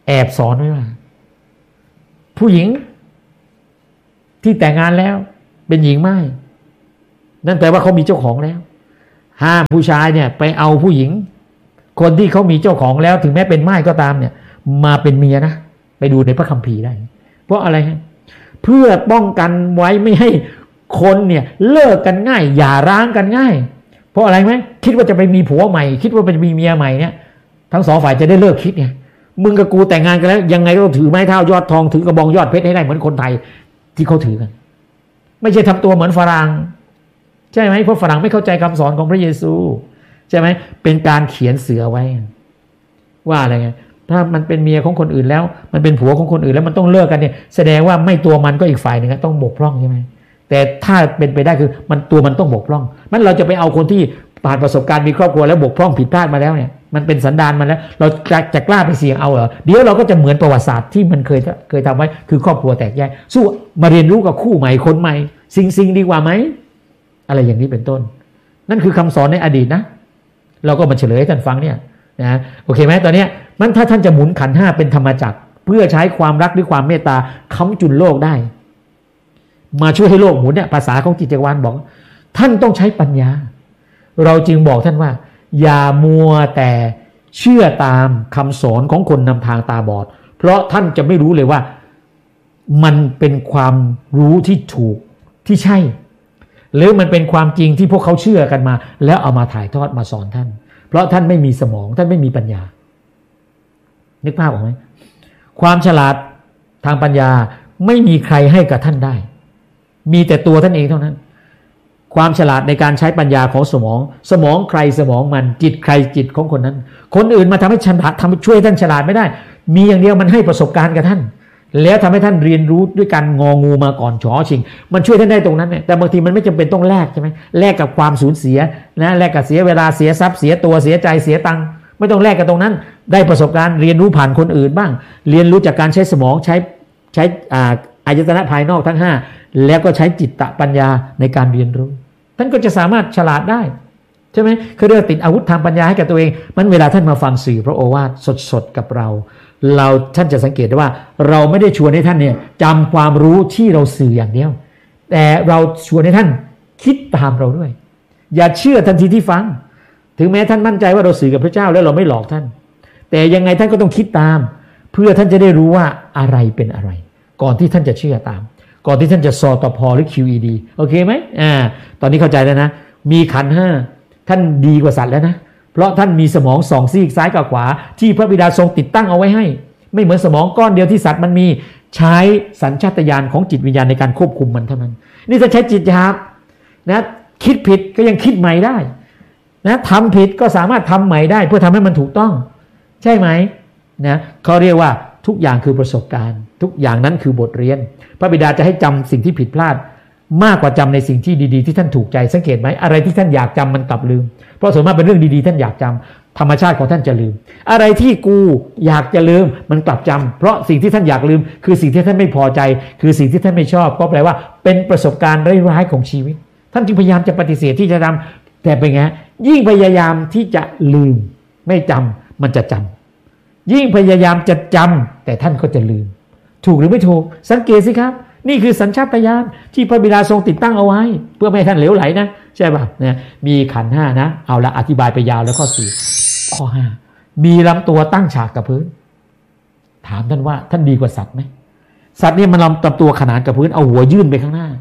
แอบสอนไว้ว่าผู้หญิงที่แต่งงานแล้วเป็นหญิงม่ายนั่นแปลว่าเขามีเจ้าของแล้วห้ามผู้ชายเนี่ยไปเอาผู้หญิงคนที่เขามีเจ้าของแล้วถึงแม้เป็นม่ายก็ตามเนี่ยมาเป็นเมียนะไปดูในพระคัมภีร์ได้เพราะอะไรฮะเพื่อป้องกันไว้ไม่ให้คนเนี่ยเลิกกันง่ายหย่าร้างกันง่ายเพราะอะไรไหมคิดว่าจะไปมีผัวใหม่คิดว่าจะมีเมียใหม่เนี่ยทั้งสองฝ่ายจะได้เลิกคิดไงมึงกับกูแต่งงานกันแล้วยังไงก็ต้องถือไม้เท้ายอดทองถือกระบองยอดเพชรให้ได้เหมือนคนไทยที่เขาถือกันไม่ใช่ทำตัวเหมือนฝรั่งใช่ไหมเพราะฝรั่งไม่เข้าใจคำสอนของพระเยซูใช่ไหมเป็นการเขียนเสือไว้ว่าอะไรไงถ้ามันเป็นเมียของคนอื่นแล้วมันเป็นผัวของคนอื่นแล้วมันต้องเลิกกันเนี่ยแสดงว่าไม่ตัวมันก็อีกฝ่ายหนึ่งต้องบกพร่องใช่ไหมแต่ถ้าเป็นไปได้คือมันตัวมันต้องบกพร่องมันเราจะไปเอาคนที่ผ่านประสบการณ์มีครอบครัวแล้วบกพร่องผิดพลาดมาแล้วเนี่ยมันเป็นสันดานมันแล้วเราจะกล้าไปเสี่ยงเอาเหรอเดี๋ยวเราก็จะเหมือนประวัติศาสตร์ที่มันเคยทำไว้คือครอบครัวแตกแยกสู้มาเรียนรู้กับคู่ใหม่คนใหม่สิ่งดีกว่าไหมอะไรอย่างนี้เป็นต้นนั่นคือคำสอนในอดีตนะเราก็มาเฉลยให้ท่านฟังเนี่ยนะโอเคไหมตอนนี้มันถ้าท่านจะหมุนขันธ์ห้าเป็นธรรมจักรเพื่อใช้ความรักหรือความเมตตาค้ำจุนโลกได้มาช่วยให้โลกหมุนเนี่ยภาษาของจิตจักรวาลบอกท่านต้องใช้ปัญญาเราจึงบอกท่านว่าอย่ามัวแต่เชื่อตามคำสอนของคนนำทางตาบอดเพราะท่านจะไม่รู้เลยว่ามันเป็นความรู้ที่ถูกที่ใช่หรือมันเป็นความจริงที่พวกเขาเชื่อกันมาแล้วเอามาถ่ายทอดมาสอนท่านเพราะท่านไม่มีสมองท่านไม่มีปัญญานึกภาพออกไหมความฉลาดทางปัญญาไม่มีใครให้กับท่านได้มีแต่ตัวท่านเองเท่านั้นความฉลาดในการใช้ปัญญาของสมองใครสมองมันจิตใครจิตของคนนั้นคนอื่นมาทำให้ฉลาดช่วยท่านฉลาดไม่ได้มีอย่างเดียวมันให้ประสบการณ์กับท่านแล้วทำให้ท่านเรียนรู้ด้วยการงองูมาก่อนฉอชิงมันช่วยท่านได้ตรงนั้นเนี่ยแต่บางทีมันไม่จำเป็นต้องแลกใช่ไหมแลกกับความสูญเสียนะแลกกับเสียเวลาเสียทรัพย์เสียตัวเสียใจเสียตังค์ไม่ต้องแลกกันตรงนั้นได้ประสบการณ์เรียนรู้ผ่านคนอื่นบ้างเรียนรู้จากการใช้สมองใช้อายตนะภายนอกทั้ง5แล้วก็ใช้จิตตปัญญาในการเรียนรู้ท่านก็จะสามารถฉลาดได้ใช่ไหมคือเรื่องติดอาวุธทางปัญญาให้กับตัวเองมันเวลาท่านมาฟังสื่อพระโอวาทสดกับเราท่านจะสังเกตได้ว่าเราไม่ได้ชวนให้ท่านเนี่ยจำความรู้ที่เราสื่ออย่างเดียวแต่เราชวนให้ท่านคิดตามเราด้วยอย่าเชื่อทันทีที่ฟังถึงแม้ท่านมั่นใจว่าเราสื่อกับพระเจ้าแล้วเราไม่หลอกท่านแต่ยังไงท่านก็ต้องคิดตามเพื่อท่านจะได้รู้ว่าอะไรเป็นอะไรก่อนที่ท่านจะเชื่อตามก่อนที่ท่านจะสตพหรือ QED โอเคไหมตอนนี้เข้าใจแล้วนะมีขันธ์5ท่านดีกว่าสัตว์แล้วนะเพราะท่านมีสมอง2ซีกซ้ายกับขวาที่พระบิดาทรงติดตั้งเอาไว้ให้ไม่เหมือนสมองก้อนเดียวที่สัตว์มันมีใช้สัญชาตญาณของจิตวิญญาณในการควบคุมมันเท่านั้นนี่ถ้าใช้จิตหยาบนะคิดผิดก็ยังคิดใหม่ได้นะทำผิดก็สามารถทำใหม่ได้เพื่อทำให้มันถูกต้องใช่ไหมนะเขาเรียกว่าทุกอย่างคือประสบการณ์ทุกอย่างนั้นคือบทเรียนพระบิดาจะให้จำสิ่งที่ผิดพลาดมากกว่าจำในสิ่งที่ดีๆที่ท่านถูกใจสังเกตไหมอะไรที่ท่านอยากจำมันกลับลืมเพราะส่วนมากเป็นเรื่องดีๆท่านอยากจำธรรมชาติของท่านจะลืมอะไรที่กูอยากจะลืมมันกลับจำเพราะสิ่งที่ท่านอยากลืมคือสิ่งที่ท่านไม่พอใจคือสิ่งที่ท่านไม่ชอบก็แปลว่าเป็นประสบการณ์ร้ายๆของชีวิตท่านจึงพยายามจะปฏิเสธที่จะจำแต่เป็นไงยิ่งพยายามที่จะลืมไม่จำมันจะจำยิ่งพยายามจะจำแต่ท่านก็จะลืมถูกหรือไม่ถูกสังเกตสิครับนี่คือสัญชาตญาณที่พระบิดาทรงติดตั้งเอาไว้เพื่อไม่ให้ท่านเหลวไหลนะใช่ป่ะเนี่ยมีขันธ์5นะเอาละอธิบายไปยาวแล้วข้อ4ข้อ5มีลำตัวตั้งฉากกับพื้นถามท่านว่าท่านดีกว่าสัตว์ไหมสัตว์เนี่ยมันลำตัวขนานกับพื้นเอาหัวยื่นไปข้างหน้า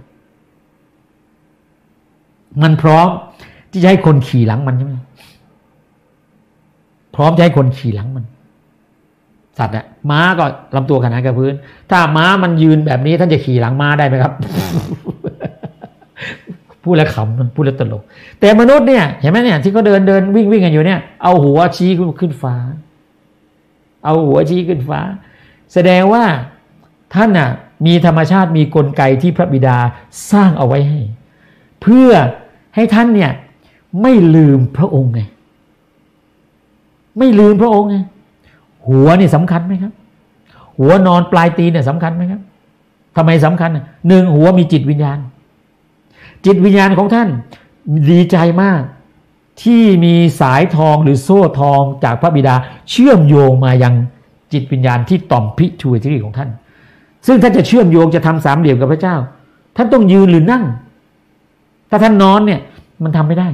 มันพร้อมที่จะให้คนขี่หลังมันใช่ไหมพร้อมจะให้คนขี่หลังมันสัตว์เนี่ยม้าก็ลำตัวขนานกับพื้นถ้าม้ามันยืนแบบนี้ท่านจะขี่หลังม้าได้ไหมครับ พูดแล้วขำพูดแล้วตลกแต่มนุษย์เนี่ยเห็นไหมเนี่ยที่เขาเดินวิ่งกันอยู่เนี่ยเอาหัวชี้ขึ้นฟ้าเอาหัวชี้ขึ้นฟ้าแสดงว่าท่านน่ะมีธรรมชาติมีกลไกที่พระบิดาสร้างเอาไว้ให้เพื่อให้ท่านเนี่ยไม่ลืมพระองค์ไงไม่ลืมพระองค์ไงหัวนี่สำคัญไหมครับหัวนอนปลายตีนเนี่ยสำคัญไหมครับทำไมสำคัญ1หัวมีจิตวิญญาณจิตวิญญาณของท่านดีใจมากที่มีสายทองหรือโซ่ทองจากพระบิดาเชื่อมโยงมายังจิตวิญญาณที่ต่อมพิทูอิทธิของท่านซึ่งท่านจะเชื่อมโยงจะทำสามเหลี่ยมกับพระเจ้าท่านต้องยืนหรือนั่งถ้าท่านนอนเนี่ยมันทำไม่ได้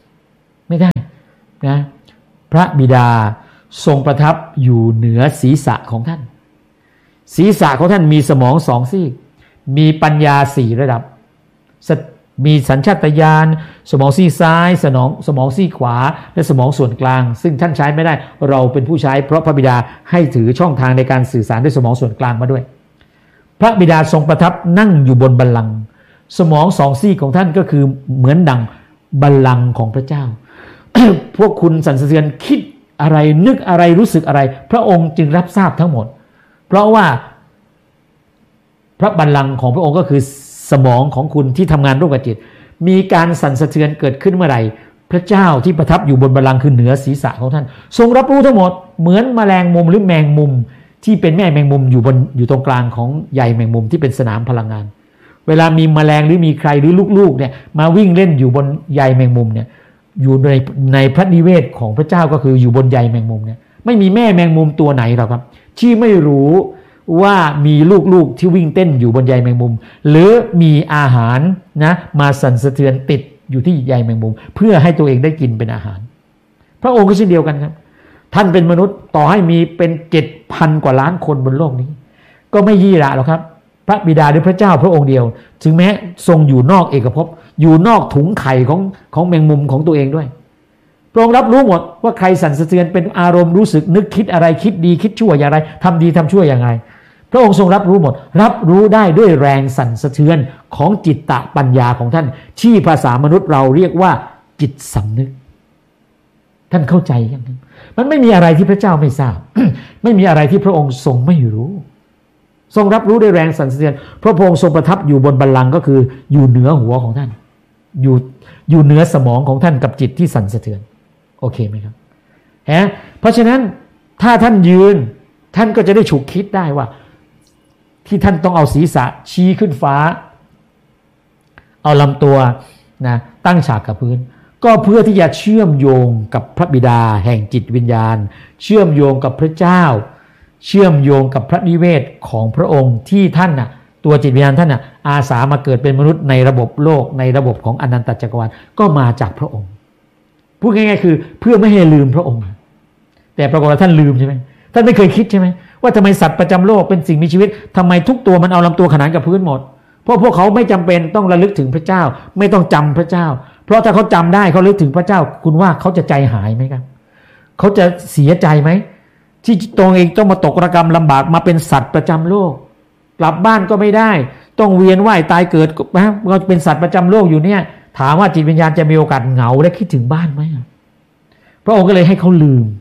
นะพระบิดาทรงประทับอยู่เหนือศีรษะของท่านศีรษะของท่านมีสมองสองซีกมีปัญญาสี่ระดับมีสัญชาตญาณสมองซีกซ้ายสมองซีกขวาและสมองส่วนกลางซึ่งท่านใช้ไม่ได้เราเป็นผู้ใช้เพราะพระบิดาให้ถือช่องทางในการสื่อสารด้วยสมองส่วนกลางมาด้วยพระบิดาทรงประทับนั่งอยู่บนบัลลังก์สมองสองซีกของท่านก็คือเหมือนดั่งบัลลังก์ของพระเจ้า พวกคุณสั่นสะเทือนคิดอะไรนึกอะไรรู้สึกอะไรพระองค์จึงรับทราบทั้งหมดเพราะว่าพระบัลลังก์ของพระองค์ก็คือสมองของคุณที่ทำงานร่วมกับจิตมีการสั่นสะเทือนเกิดขึ้นเมื่อไหร่พระเจ้าที่ประทับอยู่บนบัลลังก์คือเหนือศีรษะของท่านทรงรับรู้ทั้งหมดเหมือนแมลงมุมหรือแมงมุมที่เป็นแม่แมงมุมอยู่ตรงกลางของใยแมงมุมที่เป็นสนามพลังงานเวลามีแมลงหรือมีใครหรือลูกๆเนี่ยมาวิ่งเล่นอยู่บนใยแมงมุมเนี่ยอยู่ในพระนิเวศของพระเจ้าก็คืออยู่บนใยแมงมุมเนี่ยไม่มีแม่แมงมุมตัวไหนหรอกครับที่ไม่รู้ว่ามีลูกๆที่วิ่งเต้นอยู่บนใยแมงมุมหรือมีอาหารนะมาสั่นสะเทือนติดอยู่ที่ใยแมงมุมเพื่อให้ตัวเองได้กินเป็นอาหารพระองค์ก็เช่นเดียวกันครับท่านเป็นมนุษย์ต่อให้มีเป็น 7,000 กว่าล้านคนบนโลกนี้ก็ไม่ยี่ระหรอกครับพระบิดาหรือพระเจ้าพระองค์เดียวถึงแม้ทรงอยู่นอกเอกภพอยู่นอกถุงไข่ของแมงมุมของตัวเองด้วยพระองค์รับรู้หมดว่าใครสั่นสะเทือนเป็นอารมณ์รู้สึกนึกคิดอะไรคิดดีคิดชั่วอย่างไรทำดีทำชั่วอย่างไรพระองค์ทรงรับรู้หมดรับรู้ได้ด้วยแรงสั่นสะเทือนของจิตตะปัญญาของท่านที่ภาษามนุษย์เราเรียกว่าจิตสำนึกท่านเข้าใจยังมันไม่มีอะไรที่พระเจ้าไม่ทราบ ไม่มีอะไรที่พระองค์ทรงไม่รู้ทรงรับรู้ด้วยแรงสั่นสะเทือนพระองค์ทรงประทับอยู่บนบัลลังก์ก็คืออยู่เหนือหัวของท่านอยู่เหนือสมองของท่านกับจิตที่สั่นสะเทือนโอเคไหมครับเพราะฉะนั้นถ้าท่านยืนท่านก็จะได้ฉุกคิดได้ว่าที่ท่านต้องเอาศีรษะชี้ขึ้นฟ้าเอาลำตัวนะตั้งฉากกับพื้นก็เพื่อที่จะเชื่อมโยงกับพระบิดาแห่งจิตวิญญาณเชื่อมโยงกับพระเจ้าเชื่อมโยงกับพระนิเวศของพระองค์ที่ท่านน่ะตัวจิตวิญญาณท่านน่ะอาสามาเกิดเป็นมนุษย์ในระบบโลกในระบบของอนันตจักรวาลก็มาจากพระองค์พูดง่ายๆคือเพื่อไม่ให้ลืมพระองค์แต่ปรากฏว่าท่านลืมใช่ไหมท่านไม่เคยคิดใช่ไหมว่าทำไมสัตว์ประจำโลกเป็นสิ่งมีชีวิตทำไมทุกตัวมันเอาลำตัวขนานกับพื้นหมดเพราะพวกเขาไม่จำเป็นต้องระลึกถึงพระเจ้าไม่ต้องจำพระเจ้าเพราะถ้าเขาจำได้เขาระลึกถึงพระเจ้าคุณว่าเขาจะใจหายไหมครับเขาจะเสียใจไหมที่ตัวเองต้องมาตกระกรรมลำบากมาเป็นสัตว์ประจำโลกกลับบ้านก็ไม่ได้ต้องเวียนว่ายตายเกิดนะเราเป็นสัตว์ประจำโลกอยู่เนี่ยถามว่าจิตวิญญาณจะมีโอกาสเหงาและคิดถึงบ้านไหมพระองค์ก็เลยให้เขาลืม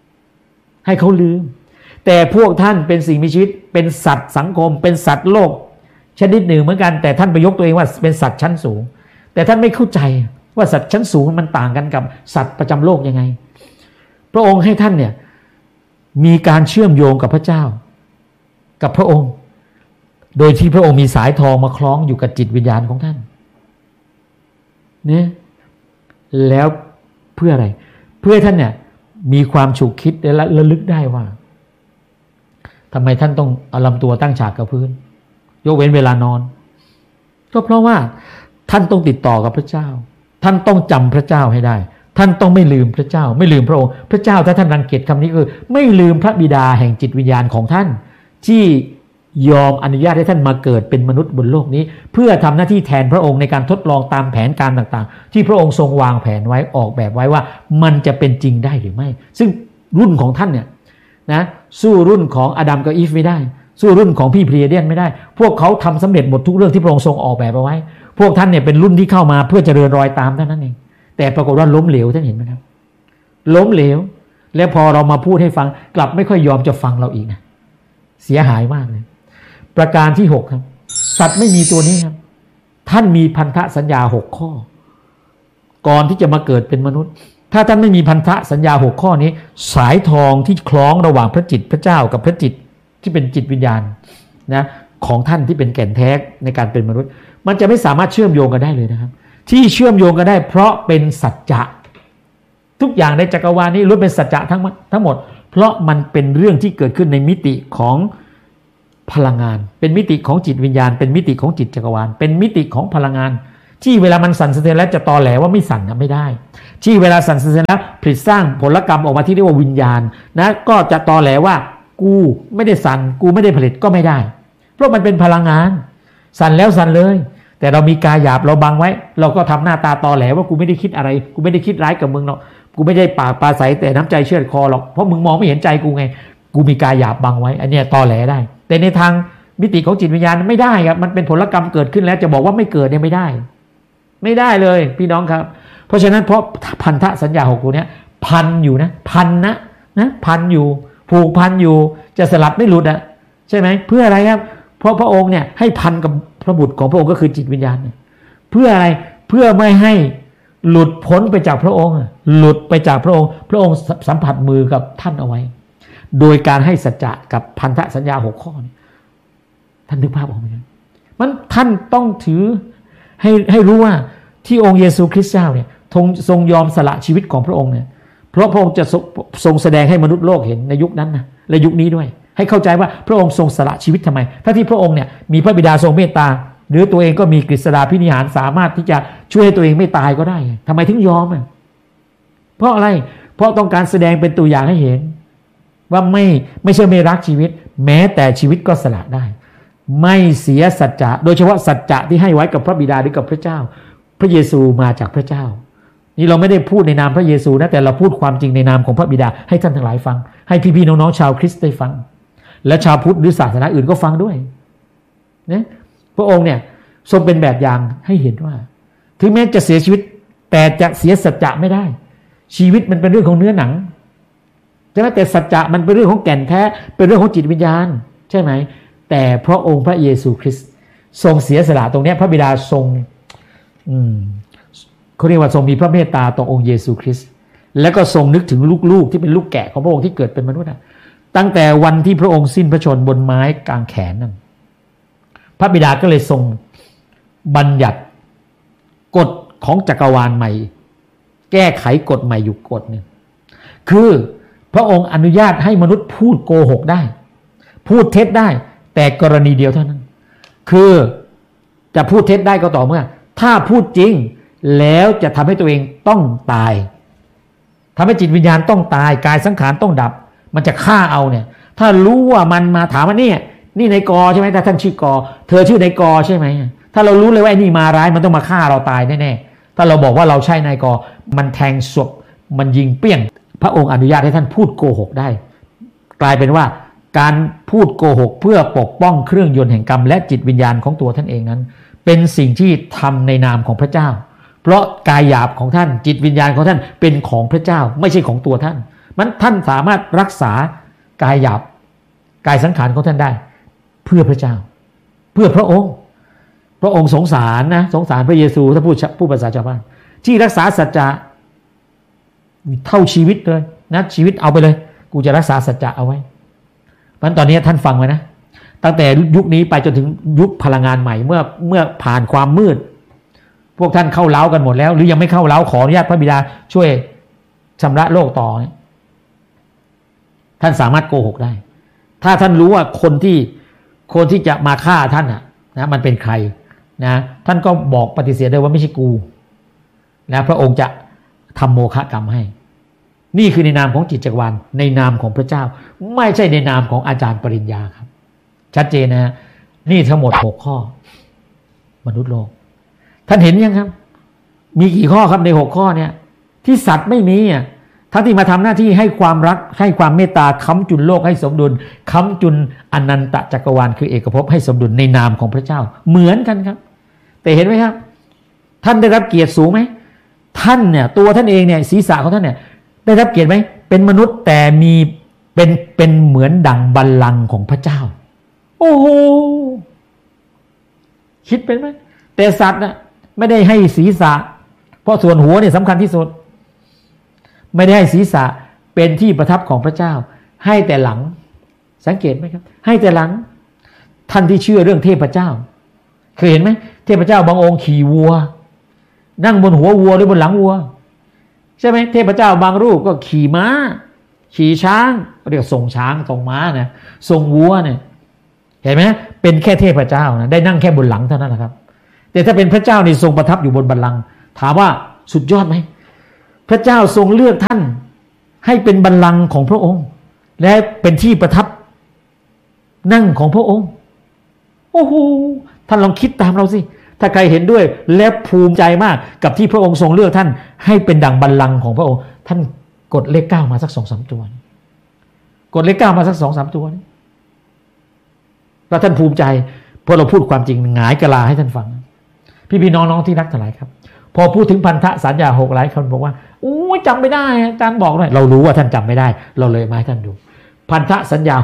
แต่พวกท่านเป็นสิ่งมีชีวิตเป็นสัตว์สังคมเป็นสัตว์โลกชนิดหนึ่งเหมือนกันแต่ท่านไปยกตัวเองว่าเป็นสัตว์ชั้นสูงแต่ท่านไม่เข้าใจว่าสัตว์ชั้นสูงมันต่างกันกับสัตว์ประจำโลกยังไงพระองค์ให้ท่านเนี่ยมีการเชื่อมโยงกับพระเจ้ากับพระองค์โดยที่พระองค์มีสายทองมาคล้องอยู่กับจิตวิญญาณของท่านเนี่ยแล้วเพื่ออะไรเพื่อท่านเนี่ยมีความฉุกคิดและระลึกได้ว่าทำไมท่านต้องเอาลำตัวตั้งฉากกับพื้นยกเว้นเวลานอนก็เพราะว่าท่านต้องติดต่อกับพระเจ้าท่านต้องจำพระเจ้าให้ได้ท่านต้องไม่ลืมพระเจ้าไม่ลืมพระองค์พระเจ้าถ้าท่านรังเกียจคำนี้คือไม่ลืมพระบิดาแห่งจิตวิญญาณของท่านที่ยอมอนุญาตให้ท่านมาเกิดเป็นมนุษย์บนโลกนี้เพื่อทำหน้าที่แทนพระองค์ในการทดลองตามแผนการต่างๆที่พระองค์ทรงวางแผนไว้ออกแบบไว้ว่ามันจะเป็นจริงได้หรือไม่ซึ่งรุ่นของท่านเนี่ยนะสู้รุ่นของอาดัมกับอีฟไม่ได้สู้รุ่นของพี่เพลียเดียนไม่ได้พวกเขาทำสำเร็จหมดทุกเรื่องที่พระองค์ทรงออกแบบเอาไว้พวกท่านเนี่ยเป็นรุ่นที่เข้ามาเพื่อเจริญรอยตามเท่านั้นเองแต่ปรากฏว่าล้มเหลวท่านเห็นไหมครับล้มเหลวแล้วพอเรามาพูดให้ฟังกลับไม่ค่อยยอมจะฟังเราอีกนะเสียหายมากเลยประการที่6ครับสัตว์ไม่มีตัวนี้ครับท่านมีพันธสัญญา6ข้อก่อนที่จะมาเกิดเป็นมนุษย์ถ้าท่านไม่มีพันธสัญญา6ข้อนี้สายทองที่คล้องระหว่างพระจิตพระเจ้ากับพระจิตที่เป็นจิตวิญญาณนะของท่านที่เป็นแก่นแท้ในการเป็นมนุษย์มันจะไม่สามารถเชื่อมโยงกันได้เลยนะครับที่เชื่อมโยงกันได้เพราะเป็นสัจจะทุกอย่างในจักรวาลนี้ล้วนเป็นสัจจะทั้งหมดเพราะมันเป็นเรื่องที่เกิดขึ้นในมิติของพลังงานเป็นมิติของจิตวิญญาณเป็นมิติของจิตจักรวาลเป็นมิติของพลังงานที่เวลามันสั่นสะเทือนแล้วจะตอแหลว่าไม่สั่นนะไม่ได้ที่เวลาสั่นสะเทือนแล้วผลิตสร้างผลกรรมออกมาที่เรียกว่าวิญญาณนะก็จะตอแหลว่ากูไม่ได้สั่นกูไม่ได้ผลิตก็ไม่ได้เพราะมันเป็นพลังงานสั่นแล้วสั่นเลยแต่เรามีกายหยาบเราบังไว้เราก็ทำหน้าตาตอแหลว่ากูไม่ได้คิดอะไรกูไม่ได้คิดร้ายกับมึงหรอกกูไม่ได้ปากปราศัยแต่น้ำใจเชือดคอหรอกเพราะมึงมองไม่เห็นใจกูไงกูมีกายหยาบบังไว้อันนี้ตอแหลได้แต่ในทางมิติของจิตวิญญาณไม่ได้ครับมันเป็นผลกรรมเกิดขึ้นแล้วจะบอกว่าไม่เกิดเนี่ยไม่ได้เลยพี่น้องครับเพราะฉะนั้นเพราะพันธสัญญา6ตัวเนี้ยพันอยู่นะพันนะพันอยู่ผูกพันอยู่จะสลัดไม่หลุดอ่ะใช่ไหมเพื่ออะไรครับเพราะพระองค์เนี่ยให้พันกับพระบุตรของพระองค์ก็คือจิตวิญญาณเนี่ยเพื่ออะไรเพื่อไม่ให้หลุดพ้นไปจากพระองค์หลุดไปจากพระองค์พระองค์สัมผัสมือกับท่านเอาไว้โดยการให้สัจจะกับพันธสัญญา6ข้อท่านนึกภาพออกไหมครับมันท่านต้องถือให้รู้ว่าที่องค์เยซูคริสต์เจ้าเนี่ยทรงยอมสละชีวิตของพระองค์เนี่ยเพราะพระองค์จะทรงแสดงให้มนุษย์โลกเห็นในยุคนั้นนะและยุคนี้ด้วยให้เข้าใจว่าพระองค์ทรงสละชีวิตทำไมถ้าที่พระองค์เนี่ยมีพระบิดาทรงเมตตาหรือตัวเองก็มีกฤษฎาภินิหารสามารถที่จะช่วยให้ตัวเองไม่ตายก็ได้ทำไมถึงยอมเพราะอะไรเพราะต้องการแสดงเป็นตัวอย่างให้เห็นว่าไม่ใช่ไม่รักชีวิตแม้แต่ชีวิตก็สละได้ไม่เสียสัจจะโดยเฉพาะสัจจะที่ให้ไว้กับพระบิดาหรือกับพระเจ้าพระเยซูมาจากพระเจ้านี่เราไม่ได้พูดในนามพระเยซูนะแต่เราพูดความจริงในนามของพระบิดาให้ท่านทั้งหลายฟังให้พี่ๆน้องๆชาวคริสต์ได้ฟังและชาวพุทธหรือศาสนาอื่นก็ฟังด้วยนะพระองค์เนี่ยทรงเป็นแบบอย่างให้เห็นว่าถึงแม้จะเสียชีวิตแต่จะเสียสัจจะไม่ได้ชีวิตมันเป็นเรื่องของเนื้อหนังใช่ไหมแต่สัจจะมันเป็นเรื่องของแก่นแท้เป็นเรื่องของจิตวิญญาณใช่ไหมแต่พระองค์พระเยซูคริสต์ทรงเสียสละตรงนี้พระบิดาทรงเขาเรียกว่าทรงมีพระเมตตาต่อองค์เยซูคริสต์และก็ทรงนึกถึงลูกๆที่เป็นลูกแกะของพระองค์ที่เกิดเป็นมนุษย์ตั้งแต่วันที่พระองค์สิ้นพระชนม์บนไม้กางแขนนั่นพระบิดาก็เลยทรงบัญญัติกฎของจักรวาลใหม่แก้ไขกฎใหม่อยู่กฎหนึ่งคือพระองค์อนุญาตให้มนุษย์พูดโกหกได้พูดเท็จได้แต่กรณีเดียวเท่านั้นคือจะพูดเท็จได้ก็ต่อเมื่อถ้าพูดจริงแล้วจะทำให้ตัวเองต้องตายทำให้จิตวิญญาณต้องตายกายสังขารต้องดับมันจะฆ่าเอาเนี่ยถ้ารู้ว่ามันมาถามว่านี่นายกใช่ไหมถ้าท่านชื่อกเธอชื่อนายกใช่ไหมถ้าเรารู้เลยว่าไอ้นี่มาร้ายมันต้องมาฆ่าเราตายแน่ๆถ้าเราบอกว่าเราใช่นายกมันแทงศพมันยิงเปี้ยงพระองค์อนุญาตให้ท่านพูดโกหกได้กลายเป็นว่าการพูดโกหกเพื่อปกป้องเครื่องยนต์แห่งกรรมและจิตวิญญาณของตัวท่านเองนั้นเป็นสิ่งที่ทำในนามของพระเจ้าเพราะกายหยาบของท่านจิตวิญญาณของท่านเป็นของพระเจ้าไม่ใช่ของตัวท่านมันท่านสามารถรักษากายหยาบกายสังขารของท่านได้เพื่อพระเจ้าเพื่อพระองค์สงสารนะสงสารพระเยซูถ้าพูดภาษาชาวบ้านที่รักษาสัจจะเท่าชีวิตเลยนะชีวิตเอาไปเลยกูจะรักษาสัจจะเอาไว้เพราะตอนนี้ท่านฟังไว้นะตั้งแต่ยุคนี้ไปจนถึงยุคพลังงานใหม่เมื่อผ่านความมืดพวกท่านเข้าเล้ากันหมดแล้วหรือยังไม่เข้าเล้าขออนุญาตพระบิดาช่วยชำระโลกต่อท่านสามารถโกหกได้ถ้าท่านรู้ว่าคนที่จะมาฆ่าท่านนะมันเป็นใครนะท่านก็บอกปฏิเสธได้ว่าไม่ใช่กูนะพระองค์จะทำโมฆะกรรมให้นี่คือในนามของจิตจักรวาลในนามของพระเจ้าไม่ใช่ในนามของอาจารย์ปริญญาครับชัดเจนนะนี่ทั้งหมด6ข้อมนุษย์โลกท่านเห็นยังครับมีกี่ข้อครับใน6ข้อเนี่ยที่สัตว์ไม่มีทั้งที่มาทำหน้าที่ให้ความรักให้ความเมตตาค้ำจุนโลกให้สมดุลค้ำจุนอนันตจักรวาลคือเอกภพให้สมดุลในนามของพระเจ้าเหมือนกันครับแต่เห็นไหมครับท่านได้รับเกียรติสูงไหมท่านเนี่ยตัวท่านเองเนี่ยศีรษะของท่านเนี่ยได้รับเกียรติไหมเป็นมนุษย์แต่มีเป็นเหมือนดั่งบัลลังก์ของพระเจ้าโอ้โหคิดเป็นไหมแต่สัตว์น่ะไม่ได้ให้ศีรษะเพราะส่วนหัวเนี่ยสำคัญที่สุดไม่ได้ให้ศีรษะเป็นที่ประทับของพระเจ้าให้แต่หลังสังเกตไหมครับให้แต่หลังท่านที่เชื่อเรื่องเทพเจ้าเคยเห็นไหมเทพเจ้าบางองค์ขี่วัวนั่งบนหัววัวหรือบนหลังวัวใช่ไหมเทพเจ้าบางรูปก็ขี่ม้าขี่ช้างเรียกส่งช้างส่งม้านะส่งวัวเนี่ยเห็นไหมเป็นแค่เทพเจ้านะได้นั่งแค่บนหลังเท่านั้นแหละครับแต่ถ้าเป็นพระเจ้านี่ทรงประทับอยู่บนบัลลังก์ถามว่าสุดยอดไหมพระเจ้าทรงเลือกท่านให้เป็นบัลลังก์ของพระองค์และเป็นที่ประทับนั่งของพระองค์โอ้โหท่านลองคิดตามเราสิถ้าใครเห็นด้วยและภูมิใจมากกับที่พระองค์ทรงเลือกท่านให้เป็นดั่งบัลลังก์ของพระองค์ท่านกดเลข 9มาสัก 2-3 ตัวกดเลข 9มาสัก 2-3 ตัวแล้วท่านภูมิใจเพราะเราพูดความจริงหงายกะลาให้ท่านฟังพี่ๆน้องๆที่รักทั้งหลายครับพอพูดถึงพันธสัญญา6หลายคนบอกว่าโอ้ยจำไม่ได้อาจารย์บอกหน่อยเรารู้ว่าท่านจำไม่ได้เราเลยมาให้ท่านดูพันธสัญญา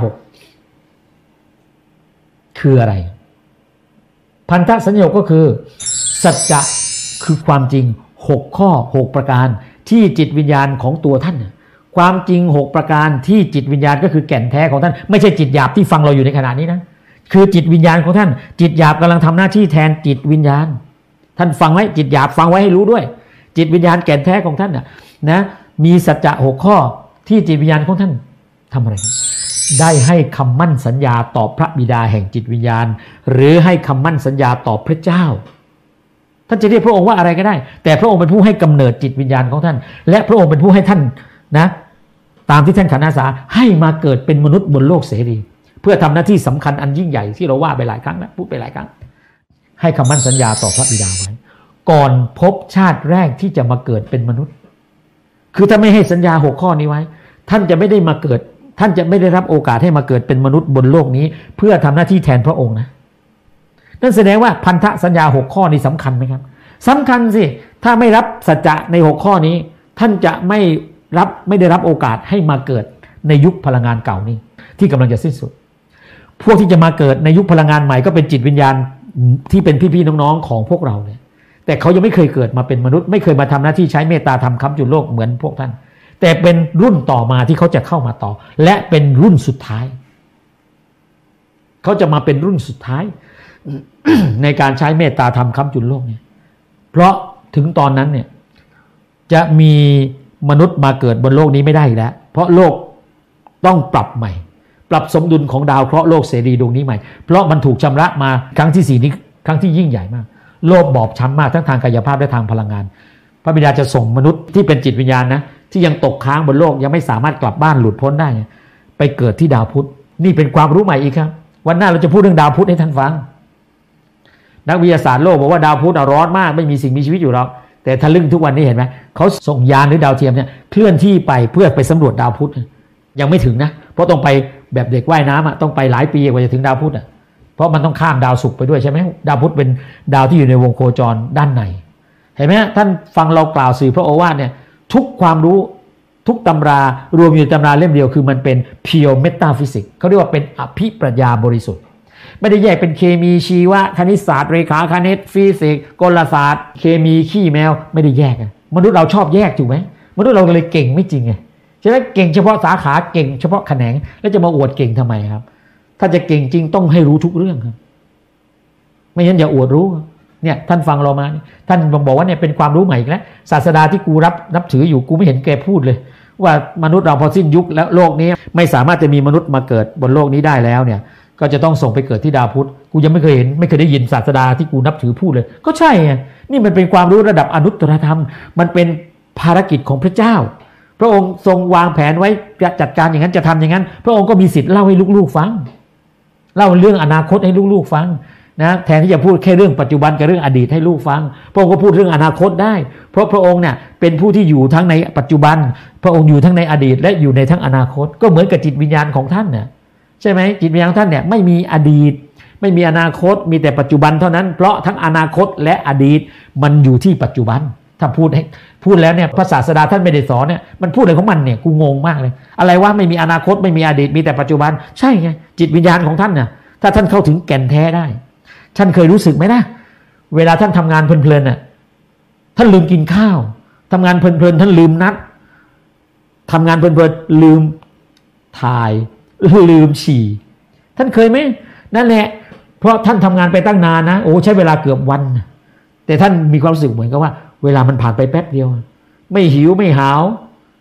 6คืออะไรพันธสัญญาก็คือสัจจะคือความจริง6ข้อ6ประการที่จิตวิญญาณของตัวท่านความจริง6ประการที่จิตวิญญาณก็คือแก่นแท้ของท่านไม่ใช่จิตหยาบที่ฟังเราอยู่ในขณะนี้นะคือจิตวิญญาณของท่านจิตหยาบกำลังทำหน้าที่แทนจิตวิญญาณท่านฟังไว้จิตหยาบฟังไว้ให้รู้ด้วยจิตวิญญาณแก่นแท้ของท่านนะมีสัจจะ6ข้อที่จิตวิญญาณของท่านทำอะไรได้ให้คำมั่นสัญญาต่อพระบิดาแห่งจิตวิญญาณหรือให้คำมั่นสัญญาต่อพระเจ้าท่านจะเรียกพระองค์ว่าอะไรก็ได้แต่พระองค์เป็นผู้ให้กำเนิดจิตวิญญาณของท่านและพระองค์เป็นผู้ให้ท่านนะตามที่ท่านขันธ์อาสาให้มาเกิดเป็นมนุษย์บนโลกเสรีเพื่อทำหน้าที่สำคัญอันยิ่งใหญ่ที่เราว่าไปหลายครั้งแล้วพูดไปหลายครั้งให้คำมั่นสัญญาต่อพระบิดาไว้ก่อนพบชาติแรกที่จะมาเกิดเป็นมนุษย์คือถ้าไม่ให้สัญญา6ข้อนี้ไว้ท่านจะไม่ได้มาเกิดท่านจะไม่ได้รับโอกาสให้มาเกิดเป็นมนุษย์บนโลกนี้เพื่อทำหน้าที่แทนพระองค์นะนั่นแสดงว่าพันธสัญญา6ข้อนี้สำคัญไหมครับสำคัญสิถ้าไม่รับสัจจะใน6ข้อนี้ท่านจะไม่ได้รับโอกาสให้มาเกิดในยุคพลังงานเก่านี้ที่กำลังจะสิ้นสุดพวกที่จะมาเกิดในยุคพลังงานใหม่ก็เป็นจิตวิญญาณที่เป็นพี่ๆน้องๆของพวกเราเนี่ยแต่เขายังไม่เคยเกิดมาเป็นมนุษย์ไม่เคยมาทำหน้าที่ใช้เมตตาธรรมค้ำจุนโลกเหมือนพวกท่านแต่เป็นรุ่นต่อมาที่เขาจะเข้ามาต่อและเป็นรุ่นสุดท้ายเขาจะมาเป็นรุ่นสุดท้าย ในการใช้เมตตาธรรมค้ำจุนโลกเนี่ยเพราะถึงตอนนั้นเนี่ยจะมีมนุษย์มาเกิดบนโลกนี้ไม่ได้อีกแล้วเพราะโลกต้องปรับใหม่ปรับสมดุลของดาวเคราะห์โลกเสรีดวงนี้ใหม่เพราะมันถูกชำระมาครั้งที่4นี้ครั้งที่ยิ่งใหญ่มากโลกบอบช้ำมากทั้งทางกายภาพและทางพลังงานพระบิดาจะส่งมนุษย์ที่เป็นจิตวิญญาณนะที่ยังตกค้างบนโลกยังไม่สามารถกลับบ้านหลุดพ้นได้ไปเกิดที่ดาวพุธนี่เป็นความรู้ใหม่อีกครับวันหน้าเราจะพูดเรื่องดาวพุธให้ท่านฟังนักวิทยาศาสตร์โลกบอกว่าดาวพุธร้อนมากไม่มีสิ่งมีชีวิตอยู่หรอกแต่ทะลึ่งทุกวันนี้เห็นไหมเขาส่งยานหรือดาวเทียมเนี่ยเคลื่อนที่ไปเพื่อไปสำรวจดาวพุธยังไม่ถึงนะเพราะต้องไปแบบเด็กว่ายน้ำต้องไปหลายปีกว่าจะถึงดาวพุธเพราะมันต้องข้ามดาวศุกร์ไปด้วยใช่ไหมดาวพุธเป็นดาวที่อยู่ในวงโคจรด้านในเห็นไหมท่านฟังเรากล่าวสื่อพระโอวาทเนี่ยทุกความรู้ทุกตำรารวมอยู่ในตำราเล่มเดียวคือมันเป็น pure metaphysics เขาเรียกว่าเป็นอภิปรัชญาบริสุทธิ์ไม่ได้แยกเป็นเคมีชีวะคณิตศาสตร์เรขาคณิตฟิสิกส์กลศาสตร์เคมีขี้แมวไม่ได้แยกมนุษย์เราชอบแยกถูกไหมมนุษย์เราเลยเก่งไม่จริงไงใช่ไหมเก่งเฉพาะสาขาเก่งเฉพาะแขนงแล้วจะมาอวดเก่งทำไมครับถ้าจะเก่งจริงต้องให้รู้ทุกเรื่องครับไม่งั้นอย่าอวดรู้เนี่ยท่านฟังเรามาท่านบอกว่าเนี่ยเป็นความรู้ใหม่อีกแล้วศาสดาที่กูนับถืออยู่กูไม่เห็นแกพูดเลยว่ามนุษย์เราพอสิ้นยุคแล้วโลกนี้ไม่สามารถจะมีมนุษย์มาเกิดบนโลกนี้ได้แล้วเนี่ยก็จะต้องส่งไปเกิดที่ดาวพุธกูยังไม่เคยเห็นไม่เคยได้ยินศาสดาที่กูนับถือพูดเลยก็ใช่ไงนี่มันเป็นความรู้ระดับอนุตตรธรรมมันเป็นภารกิจของพระเจ้าพระองค์ทรงวางแผนไว้จะจัดการอย่างนั้นจะทำอย่างนั้นพระองค์ก็มีสิทธิ์เล่าให้ลูกๆฟังเล่าเรื่องอนาคตให้ลูกๆฟังนะแทนที่จะพูดแค่เรื่องปัจจุบันกับเรื่องอดีตให้ลูกฟังพระองค์ก็พูดเรื่องอนาคตได้เพราะพระองค์เนี่ยเป็นผู้ที่อยู่ทั้งในปัจจุบันพระองค์อยู่ทั้งในอดีตและอยู่ในทั้งอนาคตก็เหมือนกับจิตวิญญาณของท่านเนี่ยใช่ไหมจิตวิญญาณของท่านเนี่ยไม่มีอดีตไม่มีอนาคตมีแต่ปัจจุบันเท่านั้นเพราะทั้งอนาคตและอดีตมันอยู่ที่ปัจจุบันถ้าพูดแล้วเนี่ยพระศาสดาท่านไม่ได้สอนเนี่ยมันพูดอะไรของมันเนี่ยกูงงมากเลยอะไรว่าไม่มีอนาคตไม่มีอดีตมีแต่ปัจจุบันใช่ไงจิตวิญญาณของท่านเนี่ยถ้าท่านเข้าถึงแก่นแท้ได้ท่านเคยรู้สึกไหมนะเวลาท่านทำงานเพลินๆน่ะท่านลืมกินข้าวทำงานเพลินๆท่านลืมนัดทำงานเพลินๆลืมถ่ายลืมฉี่ท่านเคยไหมนั่นแหละเพราะท่านทำงานไปตั้งนานนะโอ้ใช้เวลาเกือบวันแต่ท่านมีความรู้สึกเหมือนกับว่าเวลามันผ่านไปแป๊บเดียวไม่หิวไม่หาว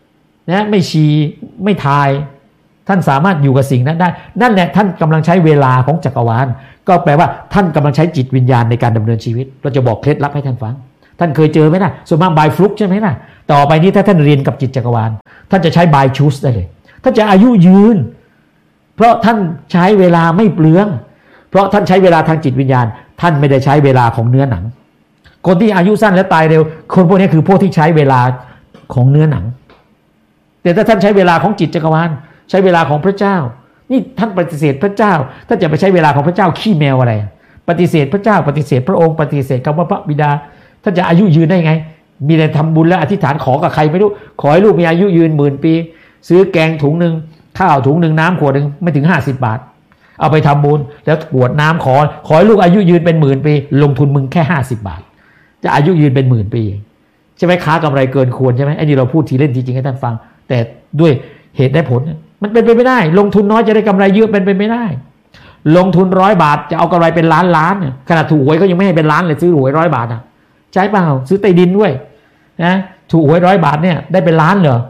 นะไม่ฉี่ไม่ทายท่านสามารถอยู่กับสิ่งนั้นได้นั่นแหละท่านกำลังใช้เวลาของจักรวาลก็แปลว่าท่านกำลังใช้จิตวิญญาณในการดำเนินชีวิตเราจะบอกเคล็ดลับให้ท่านฟังท่านเคยเจอไหมล่ะส่วนมากบายฟลุกใช่ไหมล่ะต่อไปนี้ถ้าท่านเรียนกับจิตจักรวาลท่านจะใช้บายชูสได้เลยท่านจะอายุยืนเพราะท่านใช้เวลาไม่เปลืองเพราะท่านใช้เวลาทางจิตวิญญาณท่านไม่ได้ใช้เวลาของเนื้อหนังคนที่อายุสั้นและตายเร็วคนพวกนี้คือพวกที่ใช้เวลาของเนื้อหนังแต่ถ้าท่านใช้เวลาของจิตจักรวาลใช้เวลาของพระเจ้านี่ท่านปฏิเสธพระเจ้าท่านจะไปใช้เวลาของพระเจ้าขี้แมวอะไรปฏิเสธพระเจ้าปฏิเสธพระองค์ปฏิเสธคำว่าพระบิดาท่านจะอายุยืนได้ไงมีแต่ทำบุญและอธิษฐานขอกับใครไม่รู้ขอให้ลูกมีอายุยืน10,000 ปีซื้อแกงถุงนึงข้าวถุงนึงน้ำขวดนึงไม่ถึง50 บาทเอาไปทำบุญแล้วขวดน้ำขอให้ลูกอายุยืนเป็น10,000 ปีลงทุนมึงแค่50 บาทจะอายุยืนเป็น10,000 ปีใช่ไหมค้ากำไรเกินควรใช่ไหมไอ้นี่เราพูดทีเล่นทีจริงให้ท่านฟังแต่ด้วยเหตุและผลมันเป็นไปไม่ได้ลงทุนน้อยจะได้กำไรเยอะเป็นไปไม่ได้ลงทุน100 บาทจะเอากำไรเป็นล้านขนาดถูกหวยก็ยังไม่ให้เป็นล้านเลยซื้อหวย100 บาทใช่เปล่าซื้อใต้ดินด้วยนะถูกหวย100 บาทเนี่ยได้เป็นล้านเหรอ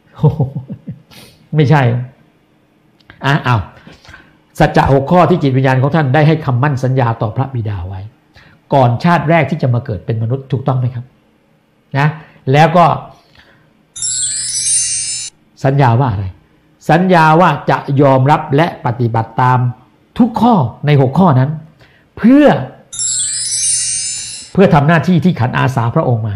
ไม่ใช่อ้าวสัจจะ6 ข้อที่จิตวิญญาณของท่านได้ให้คำมั่นสัญญาต่อพระบิดาไว้ก่อนชาติแรกที่จะมาเกิดเป็นมนุษย์ถูกต้องไหมครับนะแล้วก็สัญญาว่าอะไรสัญญาว่าจะยอมรับและปฏิบัติตามทุกข้อใน6 ข้อนั้นเพื่อทำหน้าที่ที่ขันอาสาพระองค์มา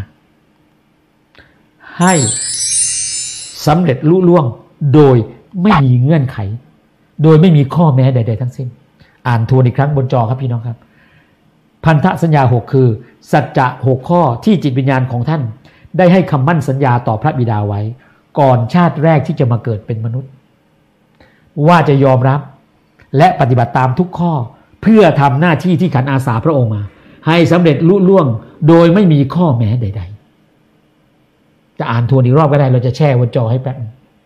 ให้สำเร็จลุล่วงโดยไม่มีเงื่อนไขโดยไม่มีข้อแม้ใดๆทั้งสิ้นอ่านทวนอีกครั้งบนจอครับพี่น้องครับพันธสัญญา6คือสัจจะ6 ข้อที่จิตวิญญาณของท่านได้ให้คำมั่นสัญญาต่อพระบิดาไว้ก่อนชาติแรกที่จะมาเกิดเป็นมนุษย์ว่าจะยอมรับและปฏิบัติตามทุกข้อเพื่อทำหน้าที่ที่ขันอาสาพระองค์มาให้สำเร็จลุล่วงโดยไม่มีข้อแม้ใดๆจะอ่านทวนอีกรอบก็ได้เราจะแช่บนจอให้แป๊บ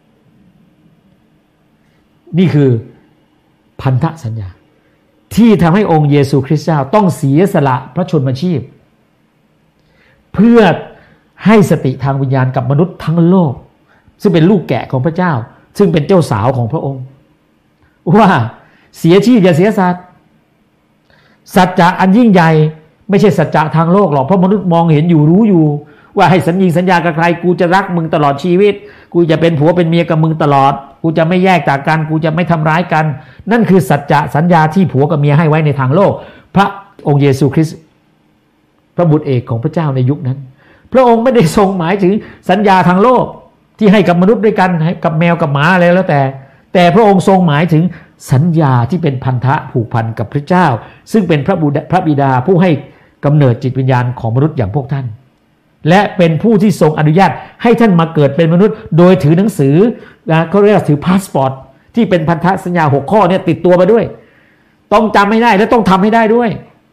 นี่คือพันธสัญญาที่ทำให้องค์เยซูคริสต์เจ้าต้องเสียสละพระชนมชีพเพื่อให้สติทางวิญญาณกับมนุษย์ทั้งโลกซึ่งเป็นลูกแกะของพระเจ้าซึ่งเป็นเจ้าสาวของพระองค์ว่าเสียชีพอย่าเสียสัตว์สัจจะอันยิ่งใหญ่ไม่ใช่สัจจะทางโลกหรอกเพราะมนุษย์มองเห็นอยู่รู้อยู่ว่าให้สัญญากับใครกูจะรักมึงตลอดชีวิตกูจะเป็นผัวเป็นเมียกับมึงตลอดกูจะไม่แยกจากกันกูจะไม่ทำร้ายกันนั่นคือสัจจะสัญญาที่ผัวกับเมียให้ไว้ในทางโลกพระองค์เยซูคริสต์พระบุตรเอกของพระเจ้าในยุคนั้นพระองค์ไม่ได้ทรงหมายถึงสัญญาทางโลกที่ให้กับมนุษย์ด้วยกันให้กับแมวกับหมาอะไรแล้วแต่พระองค์ทรงหมายถึงสัญญาที่เป็นพันธะผูกพันกับพระเจ้าซึ่งเป็นพระบิดาผู้ให้กำเนิดจิตวิญญาณของมนุษย์อย่างพวกท่านและเป็นผู้ที่ทรงอนุญาตให้ท่านมาเกิดเป็นมนุษย์โดยถือหนังสือเขาเรียกถือพาสปอร์ตที่เป็นพันธสัญญา6 ข้อเนี่ยติดตัวมาด้วยต้องจำให้ได้และต้องทำให้ได้ด้วย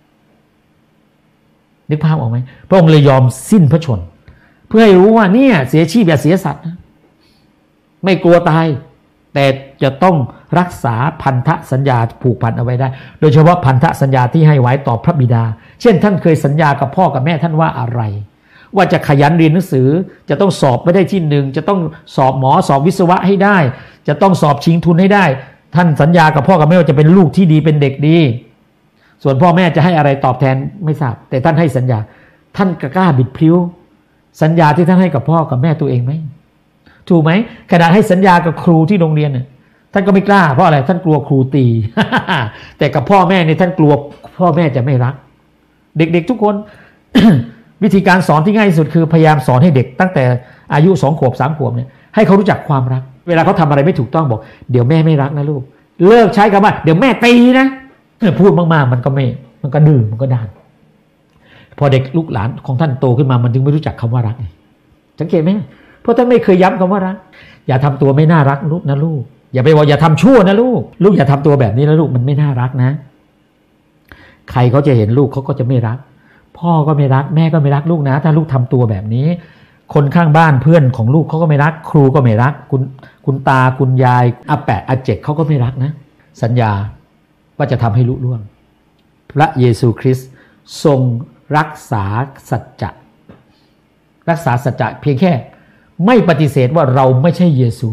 นึกภาพออกไหมพระองค์เลยยอมสิ้นพระชนเพื่อให้รู้ว่าเนี่ยเสียชีพอย่าเสียสัตว์นะไม่กลัวตายแต่จะต้องรักษาพันธสัญญาผูกพันเอาไว้ได้โดยเฉพาะพันธสัญญาที่ให้ไว้ต่อพระบิดาเช่นท่านเคยสัญญากับพ่อกับแม่ท่านว่าอะไรว่าจะขยันเรียนหนังสือจะต้องสอบไม่ได้ที่1จะต้องสอบหมอสอบวิศวะให้ได้จะต้องสอบชิงทุนให้ได้ท่านสัญญากับพ่อกับแม่ว่าจะเป็นลูกที่ดีเป็นเด็กดีส่วนพ่อแม่จะให้อะไรตอบแทนไม่ทราบแต่ท่านให้สัญญาท่านกล้าบิดพลิ้วสัญญาที่ท่านให้กับพ่อกับแม่ตัวเองไหมถูกไหมขณะให้สัญญากับครูที่โรงเรียนเนี่ยท่านก็ไม่กล้าเพราะอะไรท่านกลัวครูตี แต่กับพ่อแม่เนี่ยท่านกลัวพ่อแม่จะไม่รักเด็กๆทุกคน วิธีการสอนที่ง่ายที่สุดคือพยายามสอนให้เด็กตั้งแต่อายุ2 ขวบ3 ขวบเนี่ยให้เขารู้จักความรักเวลาเขาทำอะไรไม่ถูกต้องบอกเดี๋ยวแม่ไม่รักนะลูกเลิกใช้คำว่าเดี๋ยวแม่ตีนะพูดมากๆมันก็ดื้อมันก็ด้านพอเด็กลูกหลานของท่านโตขึ้นมามันจึงไม่รู้จักคำว่ารักสังเกตไหมเพราะท่านไม่เคยย้ำคำว่ารักอย่าทำตัวไม่น่ารักลูกนะลูกอย่าไปบอกอย่าทำชั่วนะลูกอย่าทำตัวแบบนี้นะลูกมันไม่น่ารักนะใครเขาจะเห็นลูกเขาก็จะไม่รักพ่อก็ไม่รักแม่ก็ไม่รักลูกนะถ้าลูกทำตัวแบบนี้คนข้างบ้านเพื่อนของลูกเขาก็ไม่รักครูก็ไม่รักคุณตาคุณยายอาแปะอาเจกเขาก็ไม่รักนะสัญญาว่าจะทำให้ลุล่วงพระเยซูคริสต์ทรงรักษาสัจจะเพียงแค่ไม่ปฏิเสธว่าเราไม่ใช่เยซู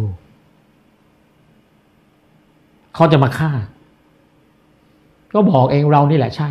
เขาจะมาฆ่าก็บอกเองเรานี่แหละใช่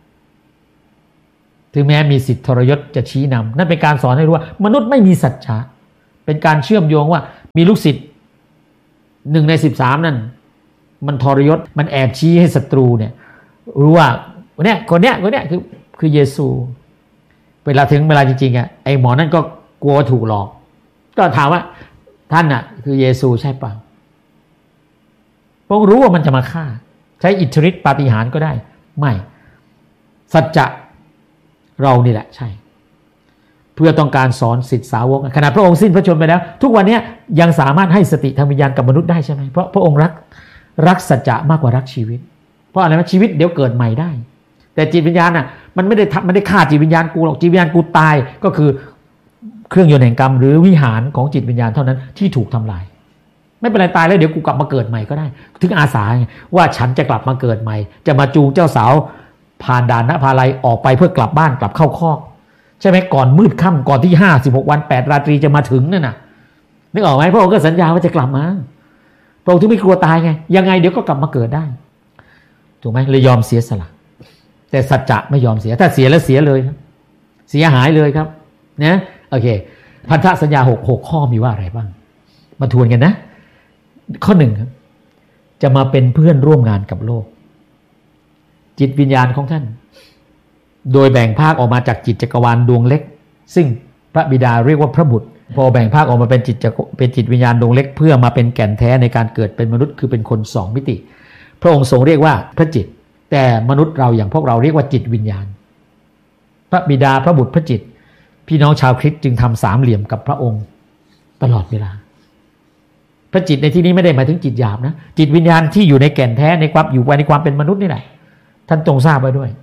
ถึงแม้มีสิทธิทรยศจะชี้นำนั่นเป็นการสอนให้รู้ว่ามนุษย์ไม่มีสัจจะเป็นการเชื่อมโยงว่ามีลูกศิษย์1 ใน 13นั่นมันทรยศมันแอบชี้ให้ศัตรูเนี่ยรู้ว่าเนี่ยคนเนี้ยคือเยซูเวลาถึงเวลาจริงๆอ่ะไอ้หมอนั่นก็กลัวถูกหลอกก็ถามว่าท่านน่ะคือเยซูใช่เปล่าพระองค์รู้ว่ามันจะมาฆ่าใช้อิทธิฤทธิปาฏิหาริย์ก็ได้ไม่สัจจะเรานี่แหละใช่เพื่อต้องการสอนศิษย์สาวกขณะพระองค์สิ้นพระชนม์ไปแล้วทุกวันนี้ยังสามารถให้สติทางวิญญาณกับมนุษย์ได้ใช่ไหมเพราะพระองค์รักสัจจะมากกว่ารักชีวิตเพราะอะไรนะชีวิตเดี๋ยวเกิดใหม่ได้แต่จิตวิญญาณน่ะมันไม่ได้ฆ่าจิตวิญญาณกูหรอกจิตวิญญาณกูตายก็คือเครื่องยนต์แห่งกรรมหรือวิหารของจิตวิญญาณเท่านั้นที่ถูกทำลายไม่เป็นไรตายแล้วเดี๋ยวกูกลับมาเกิดใหม่ก็ได้ถึงอาสาว่าฉันจะกลับมาเกิดใหม่จะมาจูงเจ้าสาวผ่านด่านนภาลัยออกไปเพื่อกลับบ้านกลับเข้าคอกใช่ไหมก่อนมืดค่ำก่อนที่56 วัน8 ราตรีจะมาถึงนั่นน่ะนึกออกไหมพระองค์ก็สัญญาว่าจะกลับมาพระองค์ถึงไม่กลัวตายไงยังไงเดี๋ยวก็กลับมาเกิดได้ถูกไหมเลยยอมเสียสละแต่สัจจะไม่ยอมเสียถ้าเสียแล้วเสียเลยเสียหายเลยครับนะโอเคพันธสัญญา6 ข้อมีว่าอะไรบ้างมาทวนกันนะข้อ 1ครับจะมาเป็นเพื่อนร่วมงานกับโลกจิตวิญญาณของท่านโดยแบ่งภาคออกมาจากจิตจักรวาลดวงเล็กซึ่งพระบิดาเรียกว่าพระบุตรพอแบ่งภาคออกมาเป็นจิตวิญญาณดวงเล็กเพื่อมาเป็นแก่นแท้ในการเกิดเป็นมนุษย์คือเป็นคน2 มิติพระองค์ทรงเรียกว่าพระจิตแต่มนุษย์เราอย่างพวกเราเรียกว่าจิตวิญญาณพระบิดาพระบุตรพระจิตพี่น้องชาวคริสต์จึงทำ3 เหลี่ยมกับพระองค์ตลอดเวลาพระจิตในที่นี้ไม่ได้หมายถึงจิตหยาบนะจิตวิญญาณที่อยู่ในแก่นแท้ในความอยู่ในความเป็นมนุษย์นี่แหละท่านจงทราบไว้ด้วย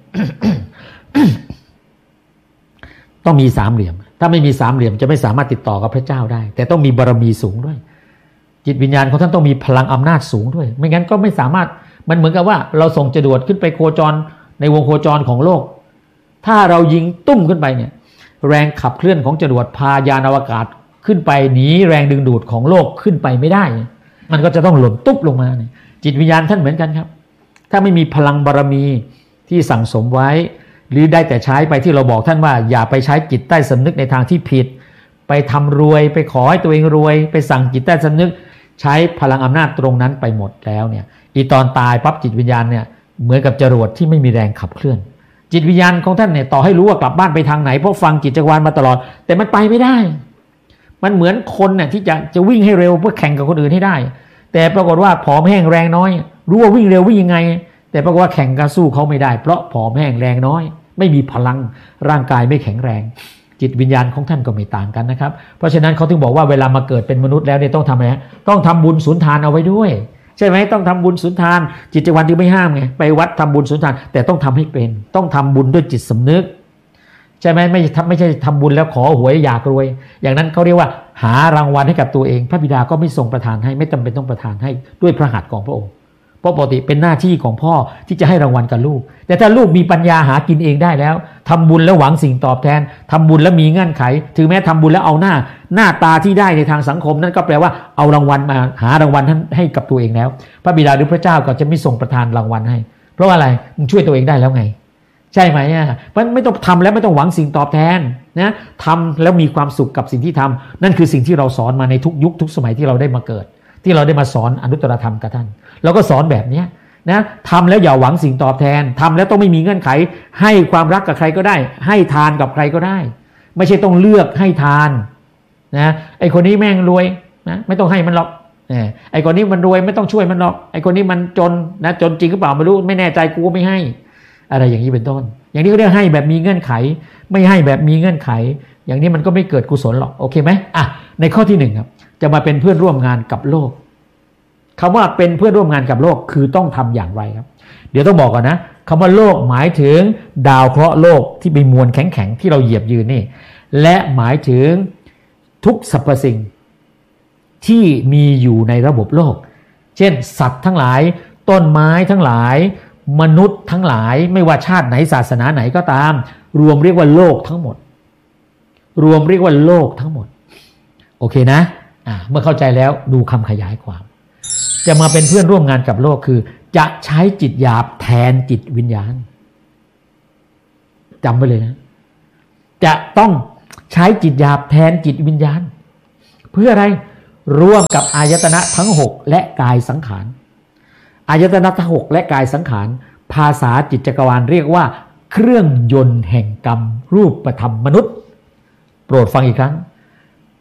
ต้องมี3 เหลี่ยมถ้าไม่มี3 เหลี่ยมจะไม่สามารถติดต่อกับพระเจ้าได้แต่ต้องมีบารมีสูงด้วยจิตวิญญาณของท่านต้องมีพลังอำนาจสูงด้วยไม่งั้นก็ไม่สามารถมันเหมือนกับว่าเราส่งจรวดขึ้นไปโคจรในวงโคจรของโลกถ้าเรายิงตุ้มขึ้นไปเนี่ยแรงขับเคลื่อนของจรวดพายานอวกาศขึ้นไปหนีแรงดึงดูดของโลกขึ้นไปไม่ได้มันก็จะต้องหล่นตุ๊บลงมาเนี่ยจิตวิญญาณท่านเหมือนกันครับถ้าไม่มีพลังบารมีที่สั่งสมไว้หรือได้แต่ใช้ไปที่เราบอกท่านว่าอย่าไปใช้จิตใต้สำนึกในทางที่ผิดไปทำรวยไปขอให้ตัวเองรวยไปสั่งจิตใต้สำนึกใช้พลังอำนาจตรงนั้นไปหมดแล้วเนี่ยอีตอนตายปั๊บจิตวิญญาณเนี่ยเหมือนกับจรวดที่ไม่มีแรงขับเคลื่อนจิตวิญญาณของท่านเนี่ยต่อให้รู้ว่ากลับบ้านไปทางไหนเพราะฟังจิตจักรวาลมาตลอดแต่มันไปไม่ได้มันเหมือนคนเนี่ยที่จะวิ่งให้เร็วเพื่อแข่งกับคนอื่นให้ได้แต่ปรากฏว่าผอมแห้งแรงน้อยรู้ว่าวิ่งเร็ววิ่งยังไงแต่ปรากฏว่าแข่งกันสู้เขาไม่ได้เพราะผอมแห้งแรงน้อยไม่มีพลังร่างกายไม่แข็งแรงจิตวิญญาณของท่านก็ไม่ต่างกันนะครับเพราะฉะนั้นเขาถึงบอกว่าเวลามาเกิดเป็นมนุษย์แล้วเนี่ยต้องทำอะไรต้องทำบุญสุนทานเอาไว้ด้วยใช่ไหมต้องทำบุญสุนทานจิตจักรวาลที่ไม่ห้ามไงไปวัดทำบุญสุนทานแต่ต้องทำให้เป็นต้องทำบุญด้วยจิตสำนึกใช่ไหมไม่ใช่ทำบุญแล้วขอหวยอยากรวยอย่างนั้นเขาเรียกว่าหารางวัลให้กับตัวเองพระบิดาก็ไม่ทรงประทานให้ไม่จำเป็นต้องประทานให้ด้วยพระหัตถ์ของพระองค์เพราะปกติเป็นหน้าที่ของพ่อที่จะให้รางวัลกับลูกแต่ถ้าลูกมีปัญญาหากินเองได้แล้วทำบุญแล้วหวังสิ่งตอบแทนทำบุญแล้วมีเงื่อนไขถึงแม้ทำบุญแล้วเอาหน้าตาที่ได้ในทางสังคมนั่นก็แปลว่าเอารางวัลมาหารางวัลให้กับตัวเองแล้วพระบิดาหรือพระเจ้าก็จะไม่ทรงประทานรางวัลให้เพราะว่าอะไรมึงช่วยตัวเองได้แล้วไงใช่ไหมมันไม่ต้องทำแล้วไม่ต้องหวังสิ่งตอบแทนนะทำแล้วมีความสุขกับสิ่งที่ทำนั่นคือสิ่งที่เราสอนมาในทุกยุคทุกสมัยที่เราได้มาเกิดที่เราได้มาสอนอนุตตรธรรมกับท่านเราก็สอนแบบนี้นะทำแล้วอย่าหวังสิ่งตอบแทนทำแล้วต้องไม่มีเงื่อนไขให้ความรักกับใครก็ได้ให้ทานกับใครก็ได้ไม่ใช่ต้องเลือกให้ทานนะไอคนนี้แม่งรวยนะไม่ต้องให้มันหรอกไอคนนี้มันรวยไม่ต้องช่วยมันหรอกไอคนนี้มันจนนะจนจริงหรือเปล่าไม่รู้ไม่แน่ใจกูก็ไม่ให้อะไรอย่างนี้เป็นต้นอย่างนี้ก็เรียกให้แบบมีเงื่อนไขไม่ให้แบบมีเงื่อนไขอย่างนี้มันก็ไม่เกิดกุศลหรอกโอเคไหมอ่ะในข้อที่1ครับจะมาเป็นเพื่อนร่วมงานกับโลกคำว่าเป็นเพื่อนร่วมงานกับโลกคือต้องทำอย่างไรครับเดี๋ยวต้องบอกก่อนนะคำว่าโลกหมายถึงดาวเคราะห์โลกที่เป็นมวลแข็งๆที่เราเหยียบยืนนี่และหมายถึงทุกสรรพสิ่งที่มีอยู่ในระบบโลกเช่นสัตว์ทั้งหลายต้นไม้ทั้งหลายมนุษย์ทั้งหลายไม่ว่าชาติไหนศาสนาไหนก็ตามรวมเรียกว่าโลกทั้งหมดรวมเรียกว่าโลกทั้งหมดโอเคนะเมื่อเข้าใจแล้วดูคำขยายความจะมาเป็นเพื่อนร่วมงานกับโลกคือจะใช้จิตหยาบแทนจิตวิญญาณจำไว้เลยนะจะต้องใช้จิตหยาบแทนจิตวิญญาณเพื่ออะไรร่วมกับอายตนะทั้ง6และกายสังขารอายตนะทั้ง6และกายสังขารภาษาจิตจักรวาลเรียกว่าเครื่องยนต์แห่งกรรมรูปธรรมมนุษย์โปรดฟังอีกครั้ง